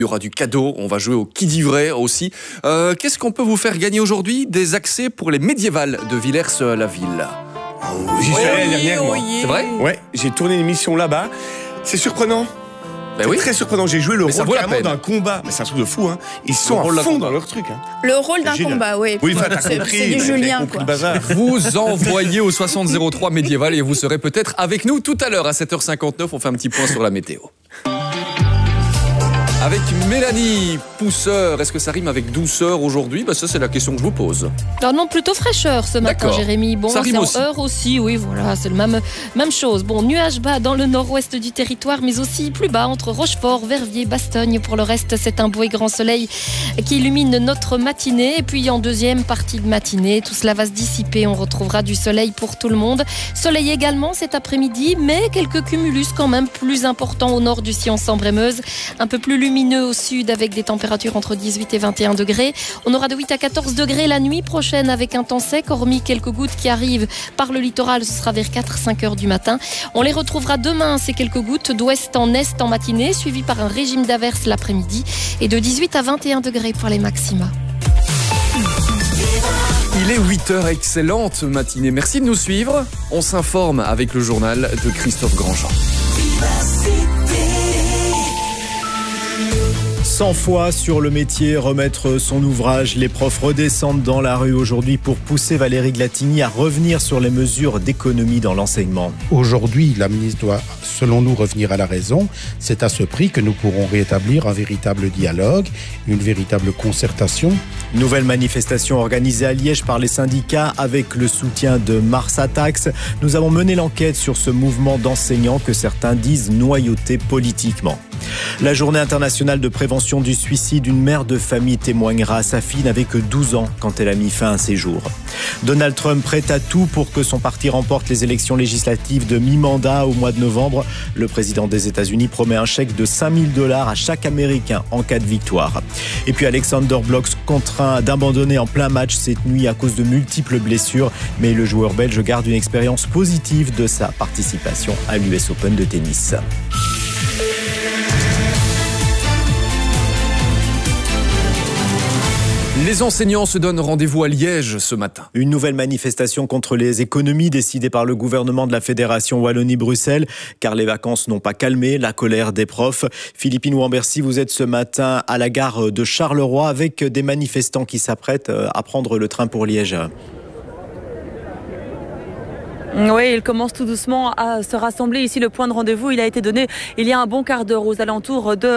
Il y aura du cadeau, on va jouer au qui dit vrai aussi. Qu'est-ce qu'on peut vous faire gagner aujourd'hui? Des accès pour les médiévales de Villers-la-Ville. J'y suis allé l'année dernière, moi. C'est vrai? Ouais, j'ai tourné une émission là-bas. C'est surprenant. Ben C'est oui. très surprenant. J'ai joué le Mais ça rôle vaut la carrément peine. d'un combat. Mais c'est un truc de fou, hein. Ils sont rôle à d'un fond combat. dans leur truc, hein. Le rôle d'un Génial. combat, oui. Oui, enfin, t'as C'est compris. du j'ai Julien, compris quoi. le bazar. Vous envoyez au 6003 médiéval et vous serez peut-être avec nous tout à l'heure à 7h59. On fait un petit point sur la météo. Avec Mélanie Pousseur, est-ce que ça rime avec douceur aujourd'hui? Ça, c'est la question que je vous pose. Alors non, plutôt fraîcheur ce matin, D'accord. Jérémy. Bon, Ça rime c'est en aussi. heure aussi, oui, voilà, c'est le même chose. Bon, nuages bas dans le nord-ouest du territoire, mais aussi plus bas entre Rochefort, Verviers, Bastogne. Pour le reste, c'est un beau et grand soleil qui illumine notre matinée. Et puis en deuxième partie de matinée, tout cela va se dissiper. On retrouvera du soleil pour tout le monde. Soleil également cet après-midi, mais quelques cumulus quand même plus importants au nord du Sion-Sambre-et-Meuse. Un peu plus lumineux au sud avec des températures entre 18 et 21 degrés. On aura de 8 à 14 degrés la nuit prochaine avec un temps sec, hormis quelques gouttes qui arrivent par le littoral. Ce sera vers 4-5 heures du matin. On les retrouvera demain, ces quelques gouttes, d'ouest en est en matinée, suivi par un régime d'averses l'après-midi et de 18 à 21 degrés pour les maxima. Il est 8h, excellente matinée. Merci de nous suivre. On s'informe avec le journal de Christophe Grandjean. 100 fois sur le métier, remettre son ouvrage. Les profs redescendent dans la rue aujourd'hui pour pousser Valérie Glatigny à revenir sur les mesures d'économie dans l'enseignement. Aujourd'hui, la ministre doit, selon nous, revenir à la raison. C'est à ce prix que nous pourrons rétablir un véritable dialogue, une véritable concertation. Nouvelle manifestation organisée à Liège par les syndicats avec le soutien de Mars Attacks. Nous avons mené l'enquête sur ce mouvement d'enseignants que certains disent noyauté politiquement. La journée internationale de prévention du suicide, une mère de famille témoignera. Sa fille n'avait que 12 ans quand elle a mis fin à ses jours. Donald Trump prête à tout pour que son parti remporte les élections législatives de mi-mandat au mois de novembre. Le président des États-Unis promet un chèque de $5 000 à chaque Américain en cas de victoire. Et puis Alexander Blocks contraint d'abandonner en plein match cette nuit à cause de multiples blessures. Mais le joueur belge garde une expérience positive de sa participation à l'US Open de tennis. Les enseignants se donnent rendez-vous à Liège ce matin. Une nouvelle manifestation contre les économies décidées par le gouvernement de la Fédération Wallonie-Bruxelles, car les vacances n'ont pas calmé la colère des profs. Philippine Wambercy, vous êtes ce matin à la gare de Charleroi avec des manifestants qui s'apprêtent à prendre le train pour Liège. Oui, ils commencent tout doucement à se rassembler. Ici, le point de rendez-vous, il a été donné il y a un bon quart d'heure, aux alentours de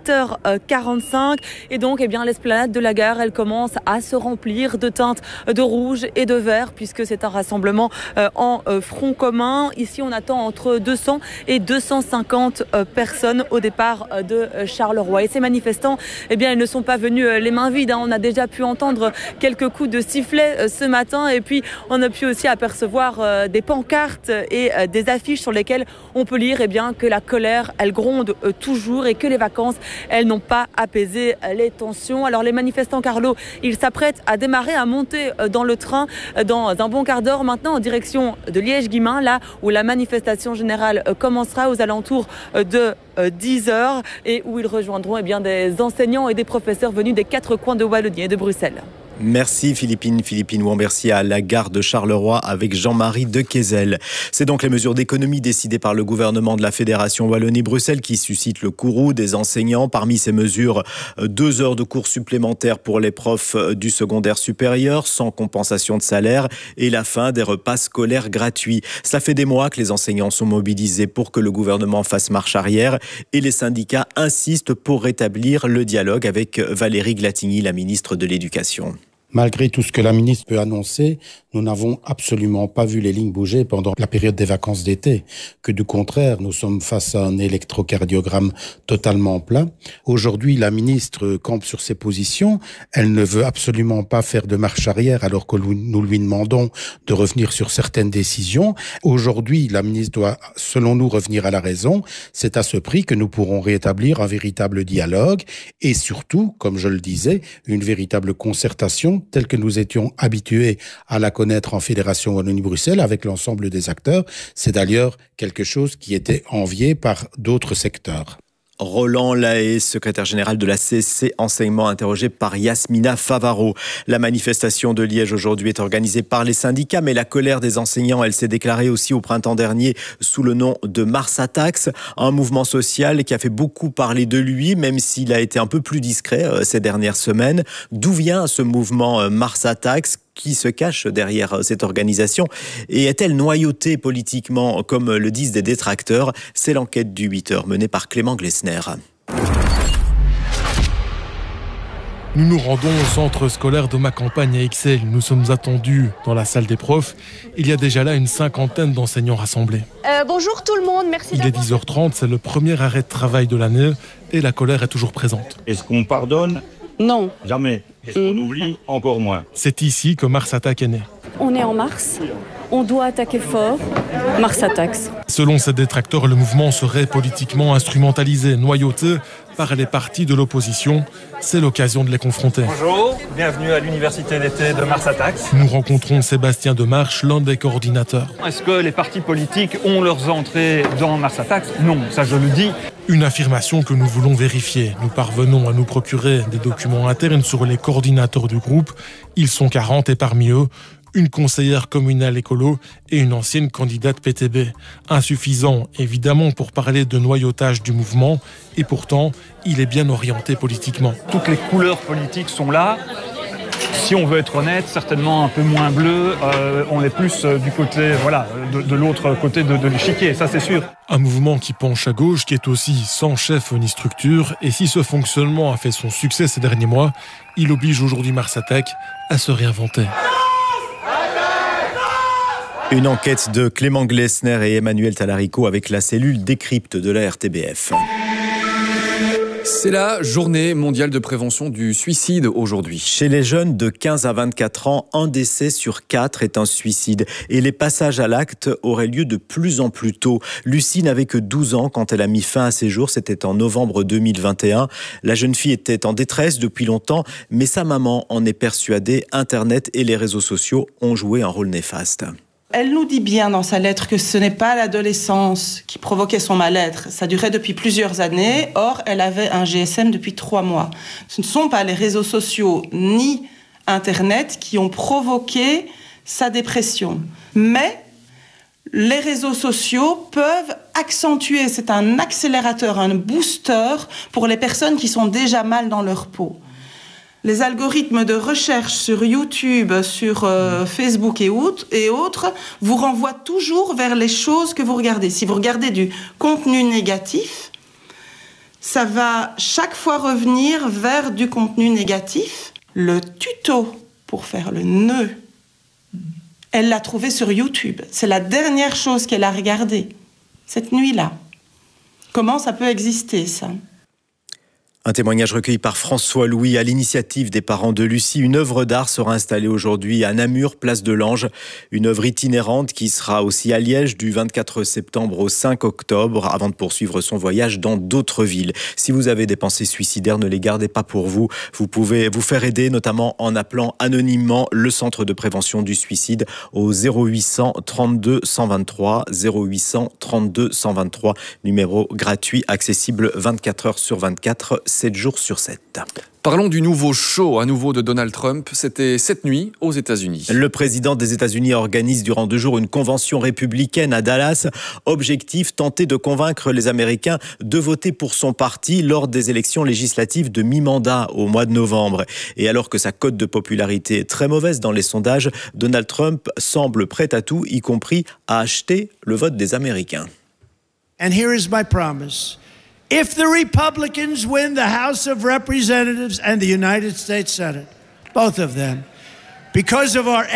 7h45. Et donc, l'esplanade de la gare, elle commence à se remplir de teintes de rouge et de vert, puisque c'est un rassemblement en front commun. Ici, on attend entre 200 et 250 personnes au départ de Charleroi. Et ces manifestants, ils ne sont pas venus les mains vides. On a déjà pu entendre quelques coups de sifflet ce matin. Et puis, on a pu aussi apercevoir des pancartes et des affiches sur lesquelles on peut lire que la colère, elle gronde toujours et que les vacances, elles n'ont pas apaisé les tensions. Alors les manifestants, Carlo, ils s'apprêtent à démarrer, à monter dans le train dans un bon quart d'heure maintenant en direction de Liège-Guillemins, là où la manifestation générale commencera aux alentours de 10h et où ils rejoindront des enseignants et des professeurs venus des 4 coins de Wallonie et de Bruxelles. Merci Philippine Wambercy à la gare de Charleroi avec Jean-Marie Dequesel. C'est donc les mesures d'économie décidées par le gouvernement de la Fédération Wallonie-Bruxelles qui suscitent le courroux des enseignants. Parmi ces mesures, 2 heures de cours supplémentaires pour les profs du secondaire supérieur sans compensation de salaire et la fin des repas scolaires gratuits. Cela fait des mois que les enseignants sont mobilisés pour que le gouvernement fasse marche arrière et les syndicats insistent pour rétablir le dialogue avec Valérie Glatigny, la ministre de l'Éducation. Malgré tout ce que la ministre peut annoncer, nous n'avons absolument pas vu les lignes bouger pendant la période des vacances d'été. Que du contraire, nous sommes face à un électrocardiogramme totalement plat. Aujourd'hui, la ministre campe sur ses positions. Elle ne veut absolument pas faire de marche arrière alors que nous lui demandons de revenir sur certaines décisions. Aujourd'hui, la ministre doit, selon nous, revenir à la raison. C'est à ce prix que nous pourrons rétablir un véritable dialogue et surtout, comme je le disais, une véritable concertation telle que nous étions habitués à la connaître en Fédération Wallonie-Bruxelles avec l'ensemble des acteurs. C'est d'ailleurs quelque chose qui était envié par d'autres secteurs. Roland Lahaye, secrétaire général de la CSC Enseignement, interrogé par Yasmina Favaro. La manifestation de Liège aujourd'hui est organisée par les syndicats, mais la colère des enseignants, elle s'est déclarée aussi au printemps dernier sous le nom de Mars Attacks, un mouvement social qui a fait beaucoup parler de lui, même s'il a été un peu plus discret ces dernières semaines. D'où vient ce mouvement Mars Attacks ? Qui se cache derrière cette organisation et est-elle noyautée politiquement, comme le disent des détracteurs? C'est l'enquête du 8h menée par Clément Glessner. Nous nous rendons au centre scolaire de ma campagne à Ixelles. Nous sommes attendus dans la salle des profs. Il y a déjà là une 50aine d'enseignants rassemblés. Bonjour tout le monde, merci. Il est 10h30, c'est le premier arrêt de travail de l'année et la colère est toujours présente. Est-ce qu'on pardonne? Non. Jamais. Est-ce qu'on oublie? Encore moins. C'est ici que Mars Attacks est né. On est en mars, on doit attaquer fort, Mars Attacks. Selon ces détracteurs, le mouvement serait politiquement instrumentalisé, noyauté par les partis de l'opposition. C'est l'occasion de les confronter. Bonjour, bienvenue à l'université d'été de Mars Attacks. Nous rencontrons Sébastien Demarche, l'un des coordinateurs. Est-ce que les partis politiques ont leurs entrées dans Mars Attacks? Non, ça je le dis. Une affirmation que nous voulons vérifier. Nous parvenons à nous procurer des documents internes sur les coordinateurs du groupe. Ils sont 40 et parmi eux, une conseillère communale écolo et une ancienne candidate PTB. Insuffisant, évidemment, pour parler de noyautage du mouvement, et pourtant, il est bien orienté politiquement. Toutes les couleurs politiques sont là. Si on veut être honnête, certainement un peu moins bleu, on est plus du côté, de l'autre côté de l'échiquier, ça c'est sûr. Un mouvement qui penche à gauche, qui est aussi sans chef ni structure, et si ce fonctionnement a fait son succès ces derniers mois, il oblige aujourd'hui Mars Attacks à se réinventer. Une enquête de Clément Glessner et Emmanuel Talarico avec la cellule Décrypte de la RTBF. C'est la journée mondiale de prévention du suicide aujourd'hui. Chez les jeunes de 15 à 24 ans, un décès sur 4 est un suicide. Et les passages à l'acte auraient lieu de plus en plus tôt. Lucie n'avait que 12 ans quand elle a mis fin à ses jours. C'était en novembre 2021. La jeune fille était en détresse depuis longtemps, mais sa maman en est persuadée. Internet et les réseaux sociaux ont joué un rôle néfaste. Elle nous dit bien dans sa lettre que ce n'est pas l'adolescence qui provoquait son mal-être. Ça durait depuis plusieurs années. Or, elle avait un GSM depuis 3 mois. Ce ne sont pas les réseaux sociaux ni Internet qui ont provoqué sa dépression. Mais les réseaux sociaux peuvent accentuer. C'est un accélérateur, un booster pour les personnes qui sont déjà mal dans leur peau. Les algorithmes de recherche sur YouTube, sur Facebook et autres vous renvoient toujours vers les choses que vous regardez. Si vous regardez du contenu négatif, ça va chaque fois revenir vers du contenu négatif. Le tuto pour faire le nœud, elle l'a trouvé sur YouTube. C'est la dernière chose qu'elle a regardée cette nuit-là. Comment ça peut exister, ça ? Un témoignage recueilli par François Louis à l'initiative des parents de Lucie. Une œuvre d'art sera installée aujourd'hui à Namur, place de l'Ange. Une œuvre itinérante qui sera aussi à Liège du 24 septembre au 5 octobre avant de poursuivre son voyage dans d'autres villes. Si vous avez des pensées suicidaires, ne les gardez pas pour vous. Vous pouvez vous faire aider, notamment en appelant anonymement le centre de prévention du suicide au 0800 32 123, 0800 32 123, numéro gratuit, accessible 24 heures sur 24, 7 jours sur 7. Parlons du nouveau show à nouveau de Donald Trump. C'était cette nuit aux États-Unis. Le président des États-Unis organise durant 2 jours une convention républicaine à Dallas. Objectif, tenter de convaincre les Américains de voter pour son parti lors des élections législatives de mi-mandat au mois de novembre. Et alors que sa cote de popularité est très mauvaise dans les sondages, Donald Trump semble prêt à tout, y compris à acheter le vote des Américains. And here is my promise. If the Republicans win the House of Representatives and the United States Senate, both of them, because of our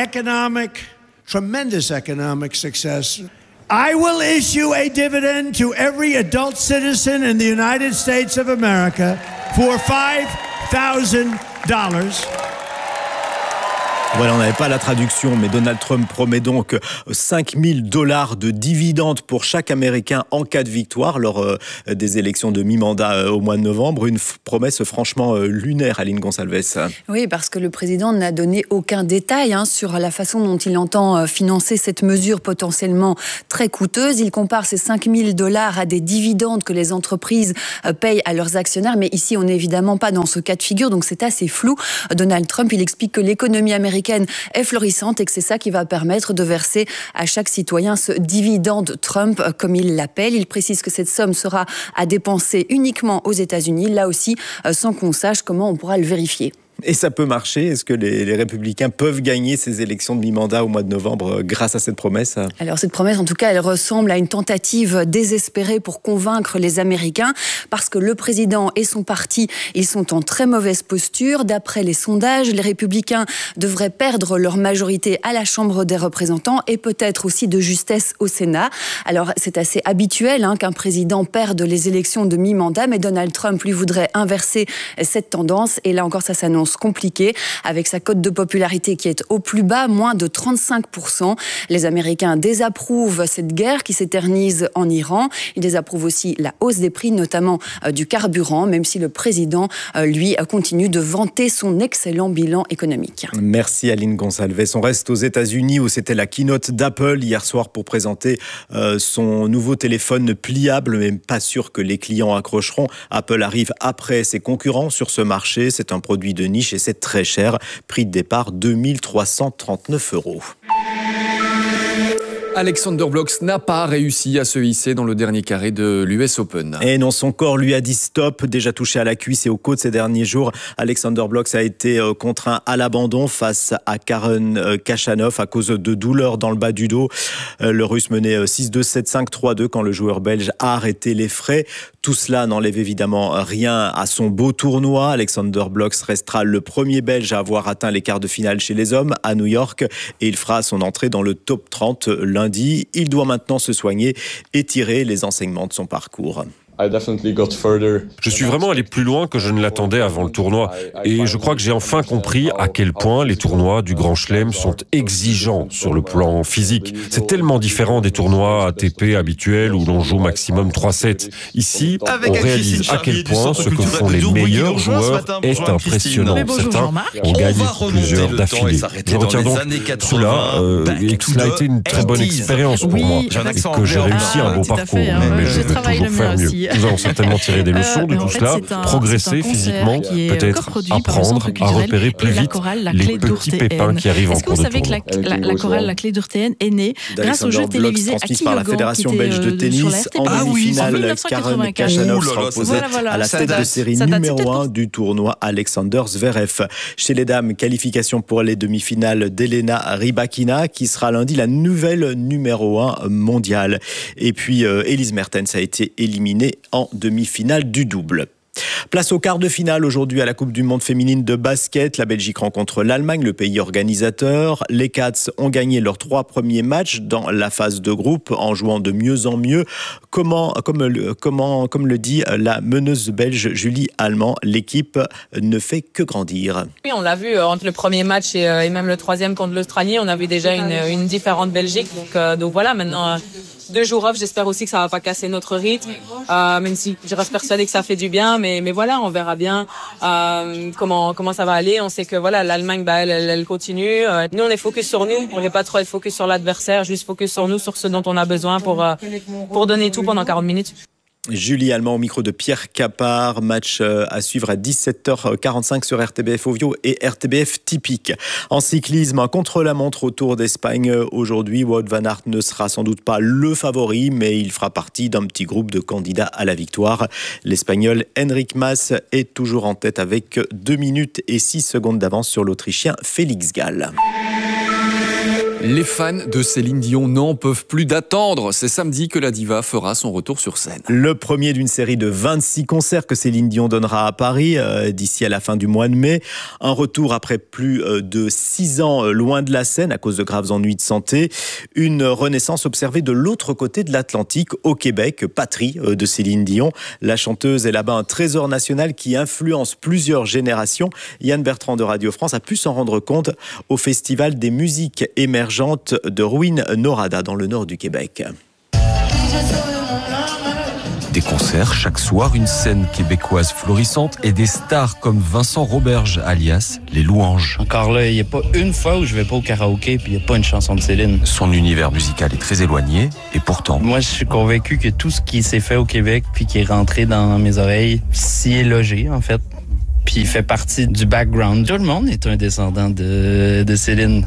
tremendous economic success, I will issue a dividend to every adult citizen in the United States of America for $5,000. Voilà, on n'avait pas la traduction, mais Donald Trump promet donc $5 000 de dividendes pour chaque Américain en cas de victoire lors des élections de mi-mandat au mois de novembre. Une promesse franchement lunaire, Aline Gonçalves. Oui, parce que le président n'a donné aucun détail sur la façon dont il entend financer cette mesure potentiellement très coûteuse. Il compare ces $5 000 à des dividendes que les entreprises payent à leurs actionnaires, mais ici on n'est évidemment pas dans ce cas de figure, donc c'est assez flou. Donald Trump, il explique que l'économie américaine est florissante et que c'est ça qui va permettre de verser à chaque citoyen ce dividende Trump, comme il l'appelle. Il précise que cette somme sera à dépenser uniquement aux États-Unis, là aussi sans qu'on sache comment on pourra le vérifier. Et ça peut marcher? Est-ce que les républicains peuvent gagner ces élections de mi-mandat au mois de novembre grâce à cette promesse? Alors cette promesse, en tout cas, elle ressemble à une tentative désespérée pour convaincre les Américains, parce que le président et son parti, ils sont en très mauvaise posture. D'après les sondages, les républicains devraient perdre leur majorité à la Chambre des représentants et peut-être aussi de justesse au Sénat. Alors c'est assez habituel qu'un président perde les élections de mi-mandat, mais Donald Trump lui voudrait inverser cette tendance. Et là encore, ça s'annonce compliqué, avec sa cote de popularité qui est au plus bas, moins de 35%. Les Américains désapprouvent cette guerre qui s'éternise en Iran. Ils désapprouvent aussi la hausse des prix, notamment du carburant, même si le président, lui, continue de vanter son excellent bilan économique. Merci Aline Gonçalves. On reste aux États-Unis où c'était la keynote d'Apple hier soir pour présenter son nouveau téléphone pliable, mais pas sûr que les clients accrocheront. Apple arrive après ses concurrents sur ce marché. C'est un produit de niche et c'est très cher. Prix de départ, 2 339 €. Alexander Blocks n'a pas réussi à se hisser dans le dernier carré de l'US Open. Et non, son corps lui a dit stop. Déjà touché à la cuisse et aux côtes ces derniers jours, Alexander Blocks a été contraint à l'abandon face à Karen Khachanov à cause de douleurs dans le bas du dos. Le Russe menait 6-2, 7-5, 3-2 quand le joueur belge a arrêté les frais. Tout cela n'enlève évidemment rien à son beau tournoi. Alexander Blocks restera le premier Belge à avoir atteint les quarts de finale chez les hommes à New York et il fera son entrée dans le top 30 lundi. Il doit maintenant se soigner et tirer les enseignements de son parcours. Je suis vraiment allé plus loin que je ne l'attendais avant le tournoi. Et je crois que j'ai enfin compris à quel point les tournois du Grand Chelem sont exigeants sur le plan physique. C'est tellement différent des tournois ATP habituels où l'on joue maximum 3 sets. Ici, on réalise à quel point ce que font les meilleurs joueurs est impressionnant. Certains ont gagné plusieurs d'affilée. Je retiens donc cela et que cela a été une très bonne expérience pour moi et que j'ai réussi un beau parcours. Mais je peux toujours faire mieux. Nous allons certainement tirer des leçons de tout cela, progresser physiquement, peut-être apprendre à repérer plus vite les petits pépins qui arrivent en cours de tournoi. Est-ce que vous savez que la chorale La Clé d'Urtéenne est née grâce au jeu télévisé transmis par la Fédération belge de tennis en demi-finale? Karen Khachanov sera opposée à la tête de série numéro 1 du tournoi, Alexander Zverev. Chez les dames, qualification pour les demi-finales d'Elena Rybakina qui sera lundi la nouvelle numéro 1 mondiale. Et puis Elise Mertens a été éliminée en demi-finale du double. Place au quart de finale aujourd'hui à la Coupe du Monde féminine de basket. La Belgique rencontre l'Allemagne, le pays organisateur. Les Cats ont gagné leurs 3 premiers matchs dans la phase de groupe en jouant de mieux en mieux. Comme le dit la meneuse belge Julie Allemand, l'équipe ne fait que grandir. Oui, on l'a vu entre le premier match et même le troisième contre l'Australie. On a vu déjà une différente Belgique. Donc voilà, maintenant 2 jours off, j'espère aussi que ça va pas casser notre rythme, même si je reste persuadée que ça fait du bien, mais voilà, on verra bien comment ça va aller. On sait que voilà, l'Allemagne, elle continue. Nous, on est focus sur nous, on ne veut pas trop être focus sur l'adversaire, juste focus sur nous, sur ce dont on a besoin pour donner tout pendant 40 minutes. Julie Allemand au micro de Pierre Capard. Match à suivre à 17h45 sur RTBF Ovio et RTBF Typique. En cyclisme, un contre-la-montre au Tour d'Espagne aujourd'hui. Wout van Aert ne sera sans doute pas le favori, mais il fera partie d'un petit groupe de candidats à la victoire. L'Espagnol Enric Mas est toujours en tête avec 2 minutes et 6 secondes d'avance sur l'Autrichien Félix Gall. Les fans de Céline Dion n'en peuvent plus d'attendre. C'est samedi que la diva fera son retour sur scène. Le premier d'une série de 26 concerts que Céline Dion donnera à Paris d'ici à la fin du mois de mai. Un retour après plus de 6 ans loin de la scène à cause de graves ennuis de santé. Une renaissance observée de l'autre côté de l'Atlantique, au Québec, patrie de Céline Dion. La chanteuse est là-bas un trésor national qui influence plusieurs générations. Yann Bertrand de Radio France a pu s'en rendre compte au Festival des musiques émergentes de Rouyn-Norada dans le nord du Québec. Des concerts chaque soir, une scène québécoise florissante et des stars comme Vincent Roberge, alias Les Louanges. Encore là, il n'y a pas une fois où je vais pas au karaoké puis il n'y a pas une chanson de Céline. Son univers musical est très éloigné et pourtant... Moi, je suis convaincu que tout ce qui s'est fait au Québec puis qui est rentré dans mes oreilles s'y est logé, en fait. Puis il fait partie du background. Tout le monde est un descendant de Céline.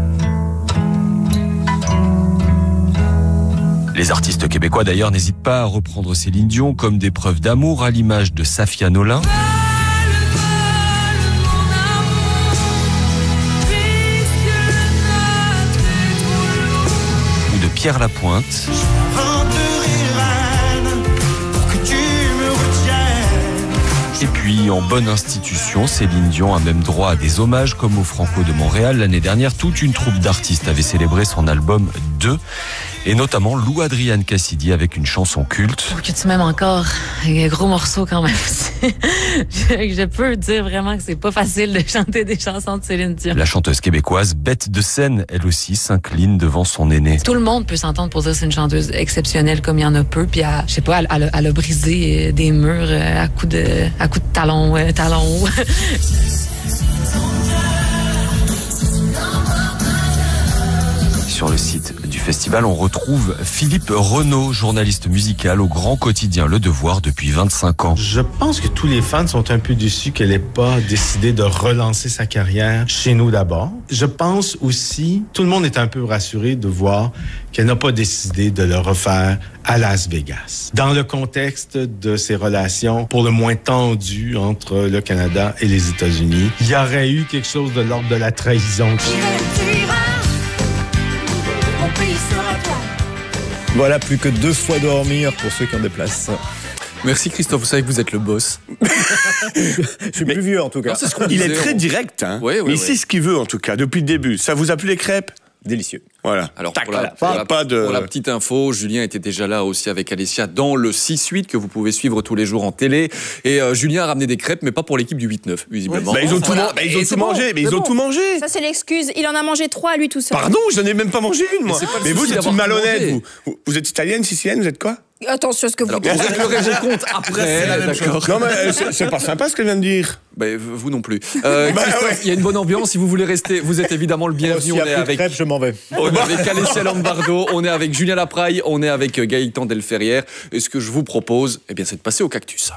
Les artistes québécois d'ailleurs n'hésitent pas à reprendre Céline Dion comme des preuves d'amour à l'image de Safia Nolin ou de Pierre Lapointe. Et puis, en bonne institution, Céline Dion a même droit à des hommages comme au Franco de Montréal. L'année dernière, toute une troupe d'artistes avait célébré son album 2, et notamment Lou Adrienne Cassidy avec une chanson culte. Que tu m'aimes encore, un gros morceau quand même. Je peux dire vraiment que c'est pas facile de chanter des chansons de Céline Dion. La chanteuse québécoise, bête de scène, elle aussi s'incline devant son aîné. Tout le monde peut s'entendre pour dire que c'est une chanteuse exceptionnelle comme il y en a peu, puis je sais pas, elle a brisé des murs à coups de talons hauts. Sur le site du festival, on retrouve Philippe Renaud, journaliste musical au grand quotidien Le Devoir depuis 25 ans. Je pense que tous les fans sont un peu déçus qu'elle n'ait pas décidé de relancer sa carrière chez nous d'abord. Je pense aussi, tout le monde est un peu rassuré de voir qu'elle n'a pas décidé de le refaire à Las Vegas. Dans le contexte de ces relations pour le moins tendues entre le Canada et les États-Unis, il y aurait eu quelque chose de l'ordre de la trahison. Voilà, plus que 2 fois dormir pour ceux qui ont des places. Merci Christophe, vous savez que vous êtes le boss. Je suis plus vieux en tout cas. Non, il est très direct, hein. Oui, mais il sait ce qu'il veut en tout cas, depuis le début. Ça vous a plu les crêpes? Délicieux. Voilà. Alors pour la petite info, Julien était déjà là aussi avec Alessia dans le 6-8 que vous pouvez suivre tous les jours en télé. Et Julien a ramené des crêpes, mais pas pour l'équipe du 8-9, visiblement. Ils ont tout mangé. Mais ils ont tout mangé. Ça c'est l'excuse. Il en a mangé 3 lui tout seul. Pardon, je n'en ai même pas mangé une moi. Mais vous êtes une malhonnête. Vous êtes italienne, sicilienne, vous êtes quoi? Attention à ce que vous dites. Vous réglerez vos comptes après, d'accord. Non mais c'est pas sympa ce qu'elle vient de dire. Vous non plus. Christophe, il y a une bonne ambiance. Si vous voulez rester, vous êtes évidemment le bienvenu. On est avec crêpes, je m'en vais. On est avec Alessia Lombardo, on est avec Julien Lapraille, on est avec Gaëtan Delferrière. Et ce que je vous propose, c'est de passer au cactus.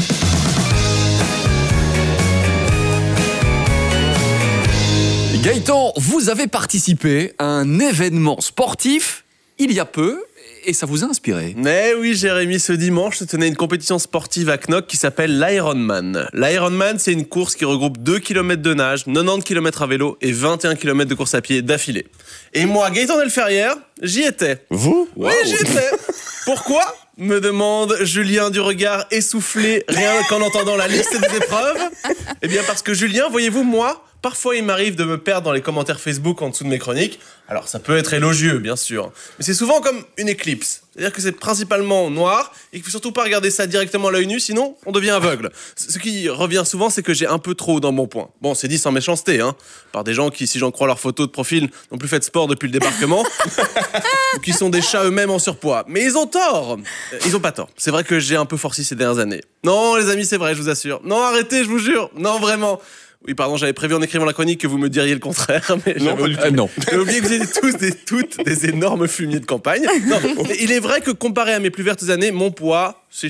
Gaëtan, vous avez participé à un événement sportif il y a peu. Et ça vous a inspiré? Mais oui, Jérémy, ce dimanche se tenait une compétition sportive à Knock qui s'appelle l'Ironman. L'Ironman, c'est une course qui regroupe 2 km de nage, 90 km à vélo et 21 km de course à pied d'affilée. Et moi, Gaëtan Delferrière, j'y étais. Vous? Oui, j'y étais. Pourquoi? Me demande Julien du regard essoufflé rien qu'en entendant la liste des épreuves. Eh bien parce que Julien, voyez-vous, moi, parfois il m'arrive de me perdre dans les commentaires Facebook en dessous de mes chroniques. Alors ça peut être élogieux, bien sûr, mais c'est souvent comme une éclipse. C'est-à-dire que c'est principalement noir et qu'il faut surtout pas regarder ça directement à l'œil nu, sinon on devient aveugle. Ce qui revient souvent, c'est que j'ai un peu trop dans mon point. Bon, c'est dit sans méchanceté, hein, par des gens qui, si j'en crois leurs photos de profil, n'ont plus fait de sport depuis le débarquement, ou qui sont des chats eux-mêmes en surpoids. Mais ils ont tort. Ils ont pas tort. C'est vrai que j'ai un peu forci ces dernières années. Non, les amis, c'est vrai, je vous assure. Non, arrêtez, je vous jure. Non, vraiment. Oui, pardon, j'avais prévu en écrivant la chronique que vous me diriez le contraire, mais non, pas du tout. Non. J'ai oublié que vous étiez tous et toutes des énormes fumiers de campagne. Non, mais il est vrai que comparé à mes plus vertes années, mon poids, c'est chaud.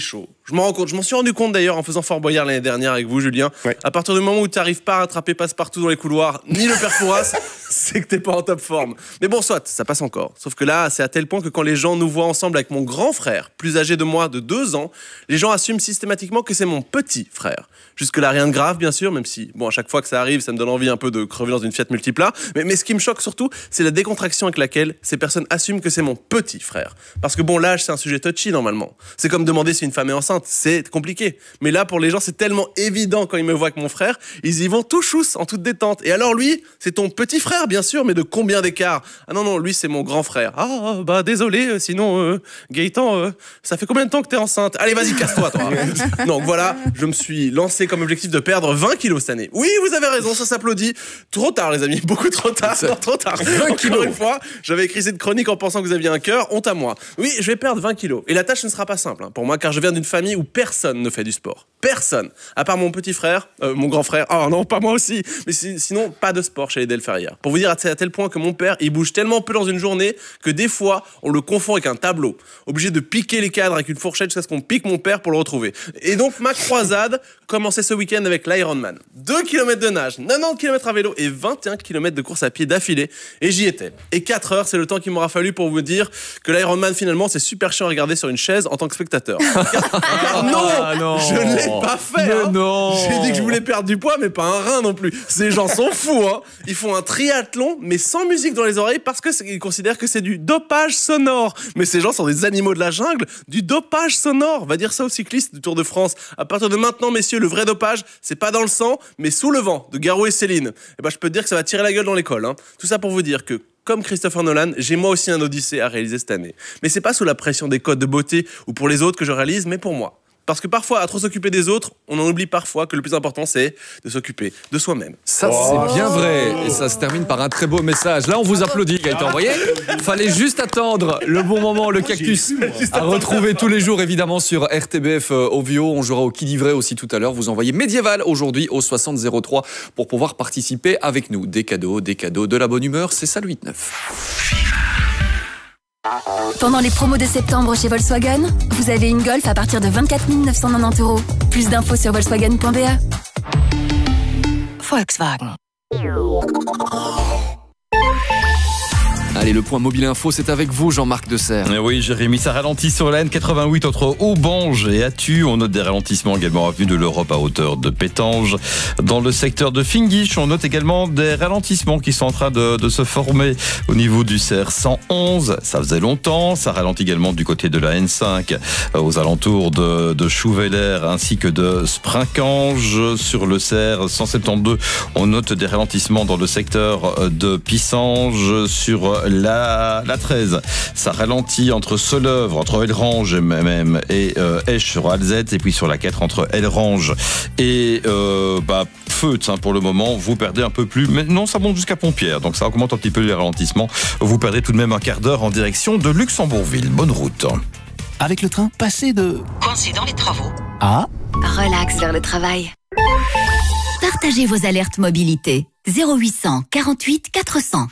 Je m'en suis rendu compte d'ailleurs en faisant Fort Boyard l'année dernière avec vous, Julien. Ouais. À partir du moment où tu n'arrives pas à rattraper Passepartout dans les couloirs, ni le père Fouras, c'est que t'es pas en top forme. Mais bon, soit, ça passe encore. Sauf que là, c'est à tel point que quand les gens nous voient ensemble avec mon grand frère, plus âgé de moi de 2 ans, les gens assument systématiquement que c'est mon petit frère. Jusque-là, rien de grave, bien sûr, même si, bon, à chaque fois que ça arrive, ça me donne envie un peu de crever dans une Fiat Multipla. Mais ce qui me choque surtout, c'est la décontraction avec laquelle ces personnes assument que c'est mon petit frère. Parce que bon, l'âge, c'est un sujet touchy, normalement. C'est comme demander si une femme est enceinte. C'est compliqué. Mais là, pour les gens, c'est tellement évident quand ils me voient avec mon frère, ils y vont tout chousse, en toute détente. Et alors lui, c'est ton petit frère, bien sûr, mais de combien d'écart? Ah non, lui, c'est mon grand frère. Ah, bah désolé, sinon, Gaëtan, ça fait combien de temps que t'es enceinte? Allez, vas-y, casse-toi, toi. Donc voilà, je me suis lancé comme objectif de perdre 20 kilos cette année. Oui, vous avez raison, ça s'applaudit. Trop tard, les amis, beaucoup trop tard. Trop tard. 20 kilos. Encore une fois, j'avais écrit cette chronique en pensant que vous aviez un cœur, honte à moi. Oui, je vais perdre 20 kilos. Et la tâche ne sera pas simple pour moi, car je viens d'une famille où personne ne fait du sport. Personne. À part mon petit frère, mon grand frère. Oh non, pas moi aussi. Mais sinon, pas de sport chez les Delferrières. Pour vous dire, c'est à tel point que mon père, il bouge tellement peu dans une journée que des fois, on le confond avec un tableau. Obligé de piquer les cadres avec une fourchette jusqu'à ce qu'on pique mon père pour le retrouver. Et donc, ma croisade commençait ce week-end avec l'Ironman. 2 km de nage, 90 km à vélo et 21 km de course à pied d'affilée. Et j'y étais. Et 4 heures, c'est le temps qu'il m'aura fallu pour vous dire que l'Ironman, finalement, c'est super chiant à regarder sur une chaise en tant que spectateur. Non, je ne l'ai pas fait. Non. J'ai dit que je voulais perdre du poids, mais pas un rein non plus. Ces gens sont fous. Ils font un triathlon, mais sans musique dans les oreilles parce qu'ils considèrent que c'est du dopage sonore. Mais ces gens sont des animaux de la jungle. Du dopage sonore. On va dire ça aux cyclistes du Tour de France. À partir de maintenant, messieurs, le vrai dopage, c'est pas dans le sang, mais sous le vent, de Garou et Céline. Et ben, je peux te dire que ça va tirer la gueule dans l'école. Tout ça pour vous dire que comme Christopher Nolan, j'ai moi aussi un Odyssée à réaliser cette année. Mais c'est pas sous la pression des codes de beauté ou pour les autres que je réalise, mais pour moi. Parce que parfois, à trop s'occuper des autres, on en oublie parfois que le plus important, c'est de s'occuper de soi-même. Ça, c'est bien vrai. Et ça se termine par un très beau message. Là, on vous applaudit, Gaëtan. Vous voyez ? Fallait juste attendre le bon moment, le cactus. À retrouver tous les jours, évidemment, sur RTBF Ovio. On jouera au qui dit vrai aussi tout à l'heure. Vous envoyez médiéval aujourd'hui au 6003 pour pouvoir participer avec nous. Des cadeaux, de la bonne humeur. C'est ça le 8-9. Pendant les promos de septembre chez Volkswagen, vous avez une Golf à partir de 24 990 €. Plus d'infos sur volkswagen.be. Volkswagen. Allez, le point mobile info, c'est avec vous, Jean-Marc Desserre. Oui, Jérémy, ça ralentit sur la N88 entre Aubange et Attu. On note des ralentissements également avenue de l'Europe à hauteur de Pétange. Dans le secteur de Finguiche, on note également des ralentissements qui sont en train de se former au niveau du CR 111. Ça faisait longtemps. Ça ralentit également du côté de la N5 aux alentours de Chouveller ainsi que de Sprincange. Sur le CR 172, on note des ralentissements dans le secteur de Pissange. Sur la 13, ça ralentit entre Soleuvre, entre Elrange même et Esch sur Alzette, et puis sur la 4 entre Elrange et Feut, pour le moment, vous perdez un peu plus, mais non, ça monte jusqu'à Pompières, donc ça augmente un petit peu les ralentissements. Vous perdez tout de même un quart d'heure en direction de Luxembourgville. Bonne route. Avec le train, passez de Coincé dans les travaux à relax vers le travail. Partagez vos alertes mobilité. 0800 48 400.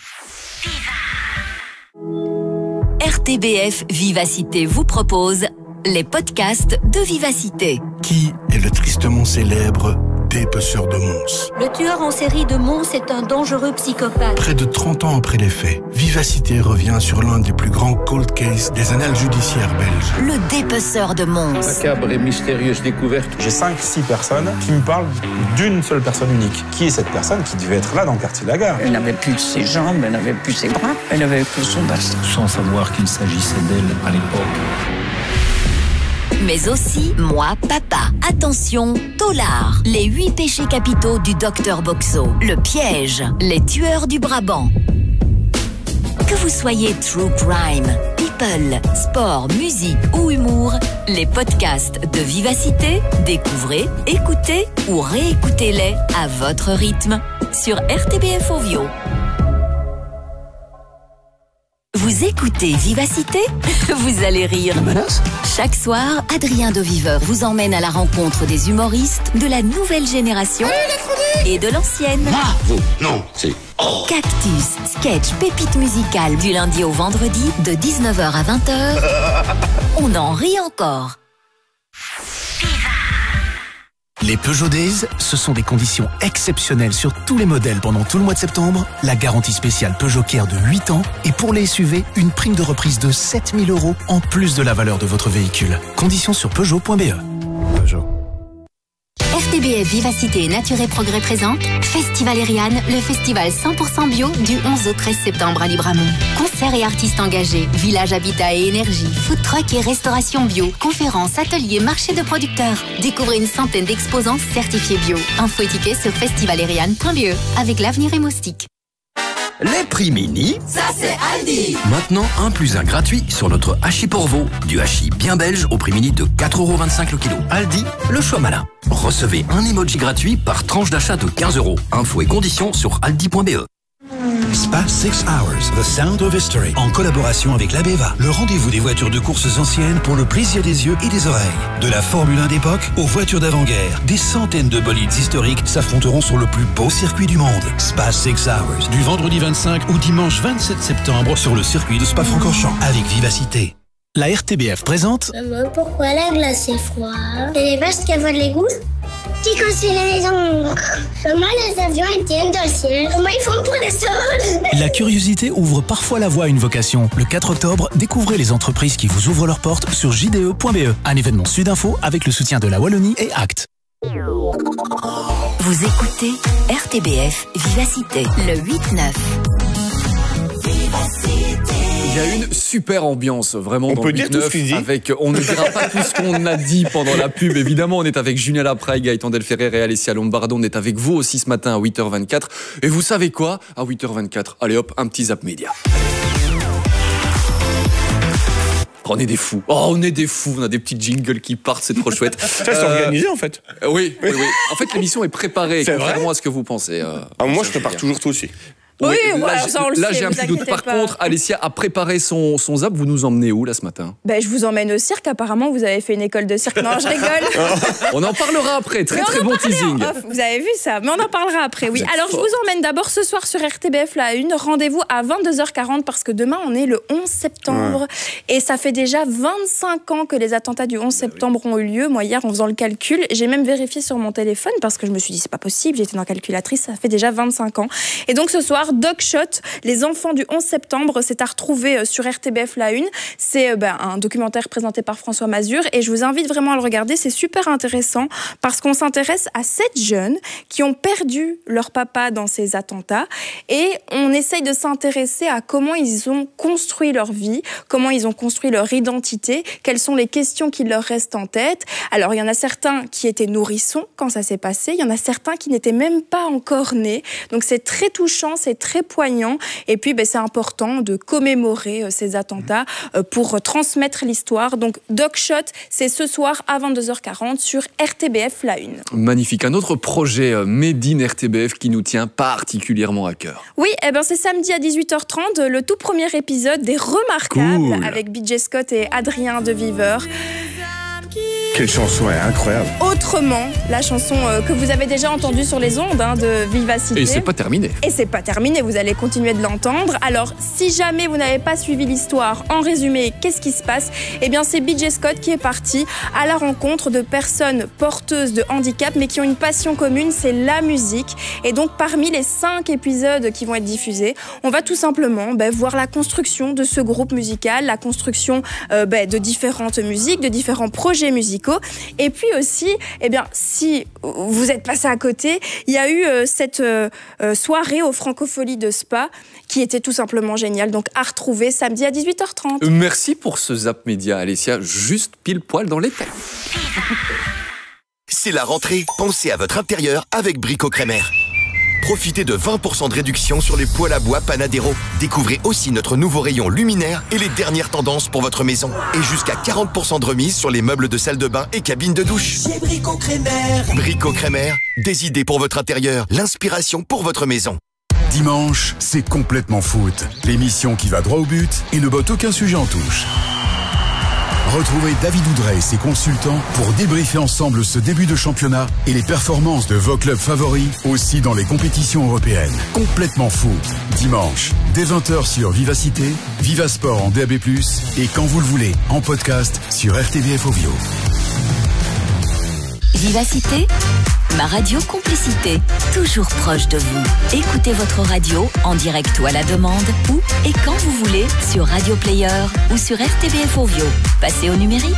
RTBF Vivacité vous propose les podcasts de Vivacité. Qui est le tristement célèbre dépeceur de Mons? Le tueur en série de Mons est un dangereux psychopathe. Près de 30 ans après les faits, Vivacité revient sur l'un des plus grands cold cases des annales judiciaires belges. Le dépeceur de Mons. Macabre et mystérieuse découverte. J'ai 5-6 personnes qui me parlent d'une seule personne unique. Qui est cette personne qui devait être là dans le quartier de la Gare? Elle n'avait plus ses jambes, elle n'avait plus ses bras, elle n'avait plus son bassin. Sans savoir qu'il s'agissait d'elle à l'époque. Mais aussi Moi, Papa. Attention, Tolard. Les 8 péchés capitaux du docteur Boxo. Le piège. Les tueurs du Brabant. Que vous soyez true crime, people, sport, musique ou humour, les podcasts de Vivacité, découvrez, écoutez ou réécoutez-les à votre rythme sur RTBF Ovio. Vous écoutez Vivacité? Vous allez rire. Chaque soir, Adrien de Viveur vous emmène à la rencontre des humoristes de la nouvelle génération et de l'ancienne. Bravo. Non, c'est... Cactus, sketch, pépite musicale du lundi au vendredi de 19h à 20h. On en rit encore. Les Peugeot Days, ce sont des conditions exceptionnelles sur tous les modèles pendant tout le mois de septembre, la garantie spéciale Peugeot Care de 8 ans et pour les SUV, une prime de reprise de 7 000 € en plus de la valeur de votre véhicule. Conditions sur Peugeot.be. Peugeot. RTBF Vivacité et Nature et Progrès présente Festival Ariane, le festival 100% bio du 11 au 13 septembre à Libramont. Concerts et artistes engagés, village habitat et énergie, food truck et restauration bio, conférences, ateliers, marché de producteurs. Découvrez une centaine d'exposants certifiés bio. Info et tickets sur festivalariane.be avec l'avenir et Moustique. Les prix mini, ça c'est Aldi. Maintenant, 1 + 1 gratuit sur notre hachis Porvo. Du hachis bien belge au prix mini de 4,25 € le kilo. Aldi, le choix malin. Recevez un emoji gratuit par tranche d'achat de 15 €. Infos et conditions sur aldi.be. Spa 6 Hours, The Sound of History, en collaboration avec l'Abeva, le rendez-vous des voitures de courses anciennes pour le plaisir des yeux et des oreilles. De la Formule 1 d'époque aux voitures d'avant-guerre, des centaines de bolides historiques s'affronteront sur le plus beau circuit du monde. Spa 6 Hours, du vendredi 25 au dimanche 27 septembre sur le circuit de Spa-Francorchamps, avec Vivacité. La RTBF présente... Maman, pourquoi la glace est froide? C'est les vaches qui avalent les gousses qui cassent les encres. Comment les avions tiennent dans le ciel? Comment ils font pour les sols? La curiosité ouvre parfois la voie à une vocation. Le 4 octobre, découvrez les entreprises qui vous ouvrent leurs portes sur jde.be. Un événement Sudinfo avec le soutien de la Wallonie et Act. Vous écoutez RTBF Vivacité, le 8-9. Il y a une super ambiance vraiment on dans peut le dire tout ce qu'il dit. avec, on ne dira pas tout ce qu'on a dit pendant la pub. Évidemment, on est avec Julien Lapraille, Gaëtan Delferrer et Alessia Lombardo. On est avec vous aussi ce matin à 8h24. Et vous savez quoi? À 8h24, allez hop, un petit zap média. On est des fous. Oh, on est des fous. On a des petits jingles qui partent, c'est trop chouette. Ça, c'est organisé en fait. Oui. En fait, l'émission est préparée, contrairement à ce que vous pensez. Moi, je prépare toujours tout aussi. Oui, là j'ai un petit doute. Par contre, Alessia a préparé son zap. Vous nous emmenez où là ce matin? Je vous emmène au cirque. Apparemment, vous avez fait une école de cirque. Non, je rigole. On en parlera après. Très bon teasing. Vous avez vu ça? Mais on en parlera après. Oui. Alors, je vous emmène d'abord ce soir sur RTBF la 1. Rendez-vous à 22h40 parce que demain on est le 11 septembre et ça fait déjà 25 ans que les attentats du 11 septembre ont eu lieu. Moi hier, en faisant le calcul, j'ai même vérifié sur mon téléphone parce que je me suis dit c'est pas possible. J'étais dans la calculatrice. Ça fait déjà 25 ans. Et donc ce soir, Dog Shot, les enfants du 11 septembre, c'est à retrouver sur RTBF la 1. C'est un documentaire présenté par François Mazur et je vous invite vraiment à le regarder. C'est super intéressant parce qu'on s'intéresse à 7 jeunes qui ont perdu leur papa dans ces attentats et on essaye de s'intéresser à comment ils ont construit leur vie, comment ils ont construit leur identité, quelles sont les questions qui leur restent en tête. Alors il y en a certains qui étaient nourrissons quand ça s'est passé, il y en a certains qui n'étaient même pas encore nés. Donc c'est très touchant, c'est très poignant et puis c'est important de commémorer ces attentats pour transmettre l'histoire. Donc Dog Shot, c'est ce soir à 22h40 sur RTBF la 1. Magnifique. Un autre projet Made in RTBF qui nous tient particulièrement à cœur. Oui, c'est samedi à 18h30, le tout premier épisode des Remarquables avec BJ Scott et Adrien de Viveur. Quelle chanson est incroyable. Autrement, la chanson que vous avez déjà entendue sur les ondes de Vivacité. Et c'est pas terminé. Et c'est pas terminé, vous allez continuer de l'entendre. Alors, si jamais vous n'avez pas suivi l'histoire, en résumé, qu'est-ce qui se passe? C'est BJ Scott qui est parti à la rencontre de personnes porteuses de handicap, mais qui ont une passion commune, c'est la musique. Et donc, parmi les 5 épisodes qui vont être diffusés, on va tout simplement voir la construction de ce groupe musical, la construction de différentes musiques, de différents projets musicaux. Et puis aussi, si vous êtes passé à côté, il y a eu cette soirée aux Francopholies de Spa qui était tout simplement géniale. Donc à retrouver samedi à 18h30. Merci pour ce Zap Média, Alessia. Juste pile poil dans les thèmes. C'est la rentrée. Pensez à votre intérieur avec Brico Crémer. Profitez de 20% de réduction sur les poêles à bois Panadero. Découvrez aussi notre nouveau rayon luminaire et les dernières tendances pour votre maison. Et jusqu'à 40% de remise sur les meubles de salle de bain et cabines de douche. Chez Brico Crémer. Brico Crémer, des idées pour votre intérieur, l'inspiration pour votre maison. Dimanche, c'est complètement foot. L'émission qui va droit au but et ne botte aucun sujet en touche. Retrouvez David Oudrey et ses consultants pour débriefer ensemble ce début de championnat et les performances de vos clubs favoris, aussi dans les compétitions européennes. Complètement foot. Dimanche, dès 20h sur Vivacité, Vivasport en DAB+, et quand vous le voulez, en podcast sur RTBF Ovio. Vivacité, ma radio complicité, toujours proche de vous. Écoutez votre radio en direct ou à la demande, où et quand vous voulez, sur Radio Player ou sur RTBF Ovio. Passez au numérique.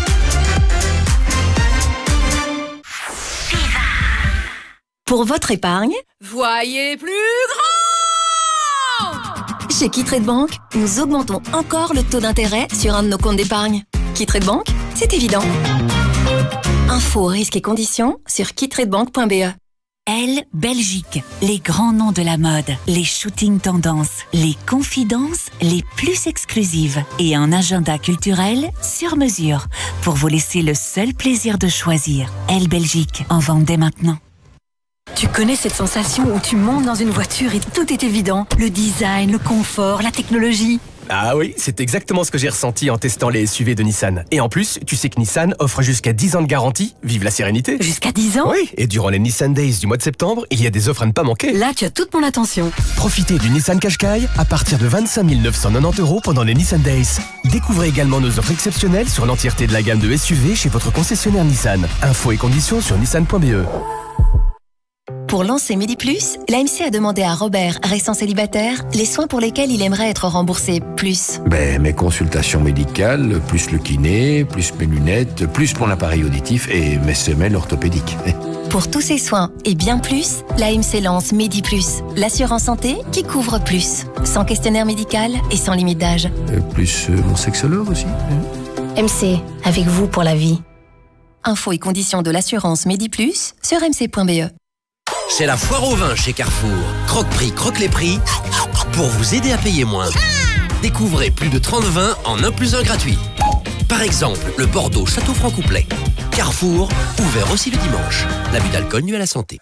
Pour votre épargne, voyez plus grand! Chez Quitrade Bank, nous augmentons encore le taux d'intérêt sur un de nos comptes d'épargne. Quitrade Bank, c'est évident. Infos, risques et conditions sur quitradebank.be. Elle, Belgique, les grands noms de la mode, les shootings tendances, les confidences les plus exclusives et un agenda culturel sur mesure pour vous laisser le seul plaisir de choisir. Elle, Belgique, en vente dès maintenant. Tu connais cette sensation où tu montes dans une voiture et tout est évident? Le design, le confort, la technologie. Ah oui, c'est exactement ce que j'ai ressenti en testant les SUV de Nissan. Et en plus, tu sais que Nissan offre jusqu'à 10 ans de garantie. Vive la sérénité. Jusqu'à 10 ans? Oui, et durant les Nissan Days du mois de septembre, il y a des offres à ne pas manquer. Là, tu as toute mon attention. Profitez du Nissan Qashqai à partir de 25 990 € pendant les Nissan Days. Découvrez également nos offres exceptionnelles sur l'entièreté de la gamme de SUV chez votre concessionnaire Nissan. Infos et conditions sur nissan.be. Pour lancer Midi Plus, l'AMC a demandé à Robert, récent célibataire, les soins pour lesquels il aimerait être remboursé plus. Mes consultations médicales, plus le kiné, plus mes lunettes, plus mon appareil auditif et mes semelles orthopédiques. Pour tous ces soins et bien plus, l'AMC lance Midi Plus, l'assurance santé qui couvre plus. Sans questionnaire médical et sans limite d'âge. Plus mon sexologue aussi. MC, avec vous pour la vie. Infos et conditions de l'assurance Midi Plus sur mc.be. C'est la foire au vin chez Carrefour. Croque-prix, croque les prix pour vous aider à payer moins. Découvrez plus de 30 vins en 1 + 1 gratuit. Par exemple, le Bordeaux Château Franc-Couplet. Carrefour, ouvert aussi le dimanche. L'abus d'alcool nuit à la santé.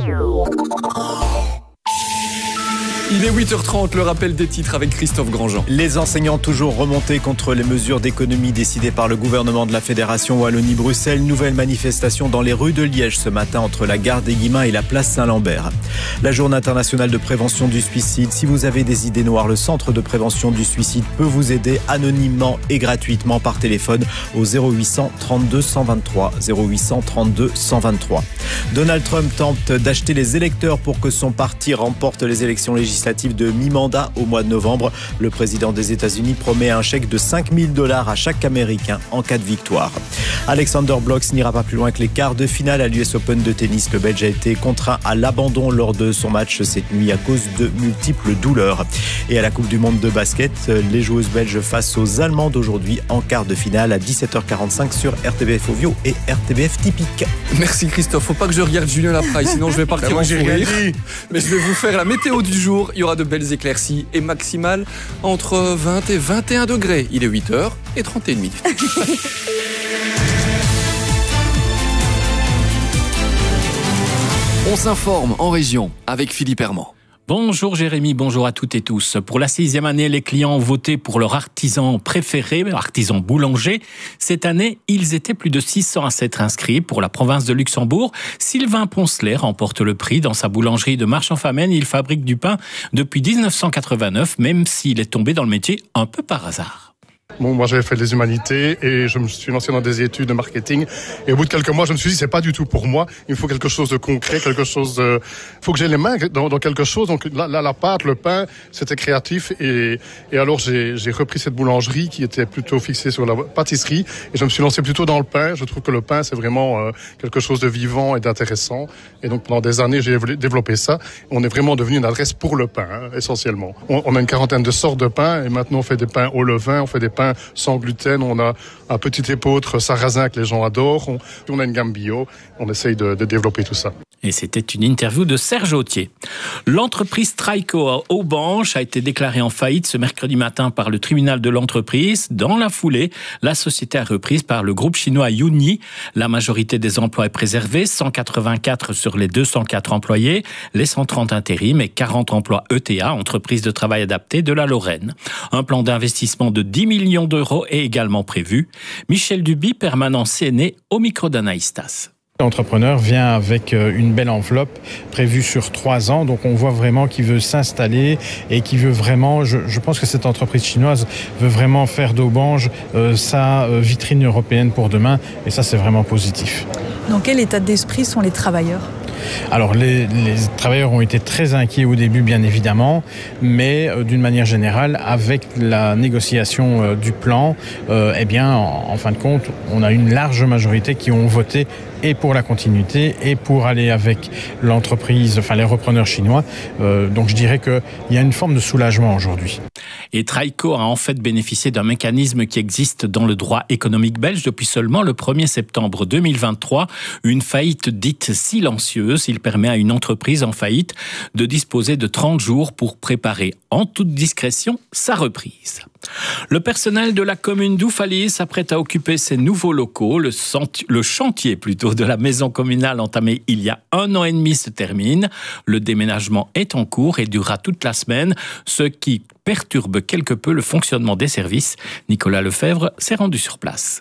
Il est 8h30, le rappel des titres avec Christophe Grandjean. Les enseignants toujours remontés contre les mesures d'économie décidées par le gouvernement de la Fédération Wallonie-Bruxelles. Nouvelle manifestation dans les rues de Liège ce matin entre la gare des Guillemins et la place Saint-Lambert. La journée internationale de prévention du suicide. Si vous avez des idées noires, le centre de prévention du suicide peut vous aider anonymement et gratuitement par téléphone au 0800 32 123. 0800 32 123. Donald Trump tente d'acheter les électeurs pour que son parti remporte les élections législatives de mi-mandat au mois de novembre. Le président des États-Unis promet un chèque de $5 000 à chaque Américain en cas de victoire. Alexander Blocks n'ira pas plus loin que les quarts de finale à l'US Open de tennis. Le Belge a été contraint à l'abandon lors de son match cette nuit à cause de multiples douleurs. Et à la Coupe du Monde de basket, les joueuses belges face aux Allemandes aujourd'hui en quart de finale à 17h45 sur RTBF Ovio et RTBF Typique. Merci Christophe, faut pas que je regarde Julien Lapraille, sinon je vais partir en sourire. Mais je vais vous faire la météo du jour. Il y aura de belles éclaircies et maximales entre 20 et 21 degrés. Il est 8h31. On s'informe en région avec Philippe Herman. Bonjour Jérémy, bonjour à toutes et tous. Pour la 6e année, les clients ont voté pour leur artisan préféré, artisan boulanger. Cette année, ils étaient plus de 600 à s'être inscrits. Pour la province de Luxembourg, Sylvain Poncelet remporte le prix. Dans sa boulangerie de Marchand-Famenne, il fabrique du pain depuis 1989, même s'il est tombé dans le métier un peu par hasard. Bon, moi j'avais fait des humanités et je me suis lancé dans des études de marketing. Et au bout de quelques mois, je me suis dit c'est pas du tout pour moi. Il me faut quelque chose de concret, quelque chose de... Il faut que j'ai les mains dans quelque chose. Donc là, la pâte, le pain, c'était créatif. Et alors j'ai repris cette boulangerie qui était plutôt fixée sur la pâtisserie. Et je me suis lancé plutôt dans le pain. Je trouve que le pain, c'est vraiment quelque chose de vivant et d'intéressant. Et donc pendant des années, j'ai développé ça. On est vraiment devenu une adresse pour le pain, essentiellement. On a une quarantaine de sortes de pain. Et maintenant, on fait des pains au levain, on fait des pain sans gluten, on a un petit épeautre sarrasin que les gens adorent, on a une gamme bio, on essaye de développer tout ça. Et c'était une interview de Serge Autier. L'entreprise Trico à Aubange a été déclarée en faillite ce mercredi matin par le tribunal de l'entreprise. Dans la foulée, la société a reprise par le groupe chinois Yunyi. La majorité des emplois est préservée, 184 sur les 204 employés, les 130 intérims et 40 emplois ETA, entreprise de travail adapté de la Lorraine. Un plan d'investissement de 10 millions d'euros est également prévu. Michel Duby, permanent CNE, au micro d'Anaïstas. L'entrepreneur vient avec une belle enveloppe prévue sur 3 ans, donc on voit vraiment qu'il veut s'installer et qu'il veut vraiment, je pense que cette entreprise chinoise veut vraiment faire d'Aubange sa vitrine européenne pour demain, et ça c'est vraiment positif. Dans quel état d'esprit sont les travailleurs ? Alors les travailleurs ont été très inquiets au début bien évidemment, mais d'une manière générale avec la négociation du plan, eh bien en fin de compte on a une large majorité qui ont voté et pour la continuité et pour aller avec l'entreprise, enfin les repreneurs chinois. Donc je dirais qu'il y a une forme de soulagement aujourd'hui. Et Traïco a en fait bénéficié d'un mécanisme qui existe dans le droit économique belge depuis seulement le 1er septembre 2023, une faillite dite silencieuse. Il permet à une entreprise en faillite de disposer de 30 jours pour préparer en toute discrétion sa reprise. Le personnel de la commune d'Oufaly s'apprête à occuper ses nouveaux locaux. Le chantier de la maison communale entamé il y a 1 an et demi se termine. Le déménagement est en cours et durera toute la semaine, ce qui perturbe quelque peu le fonctionnement des services. Nicolas Lefebvre s'est rendu sur place.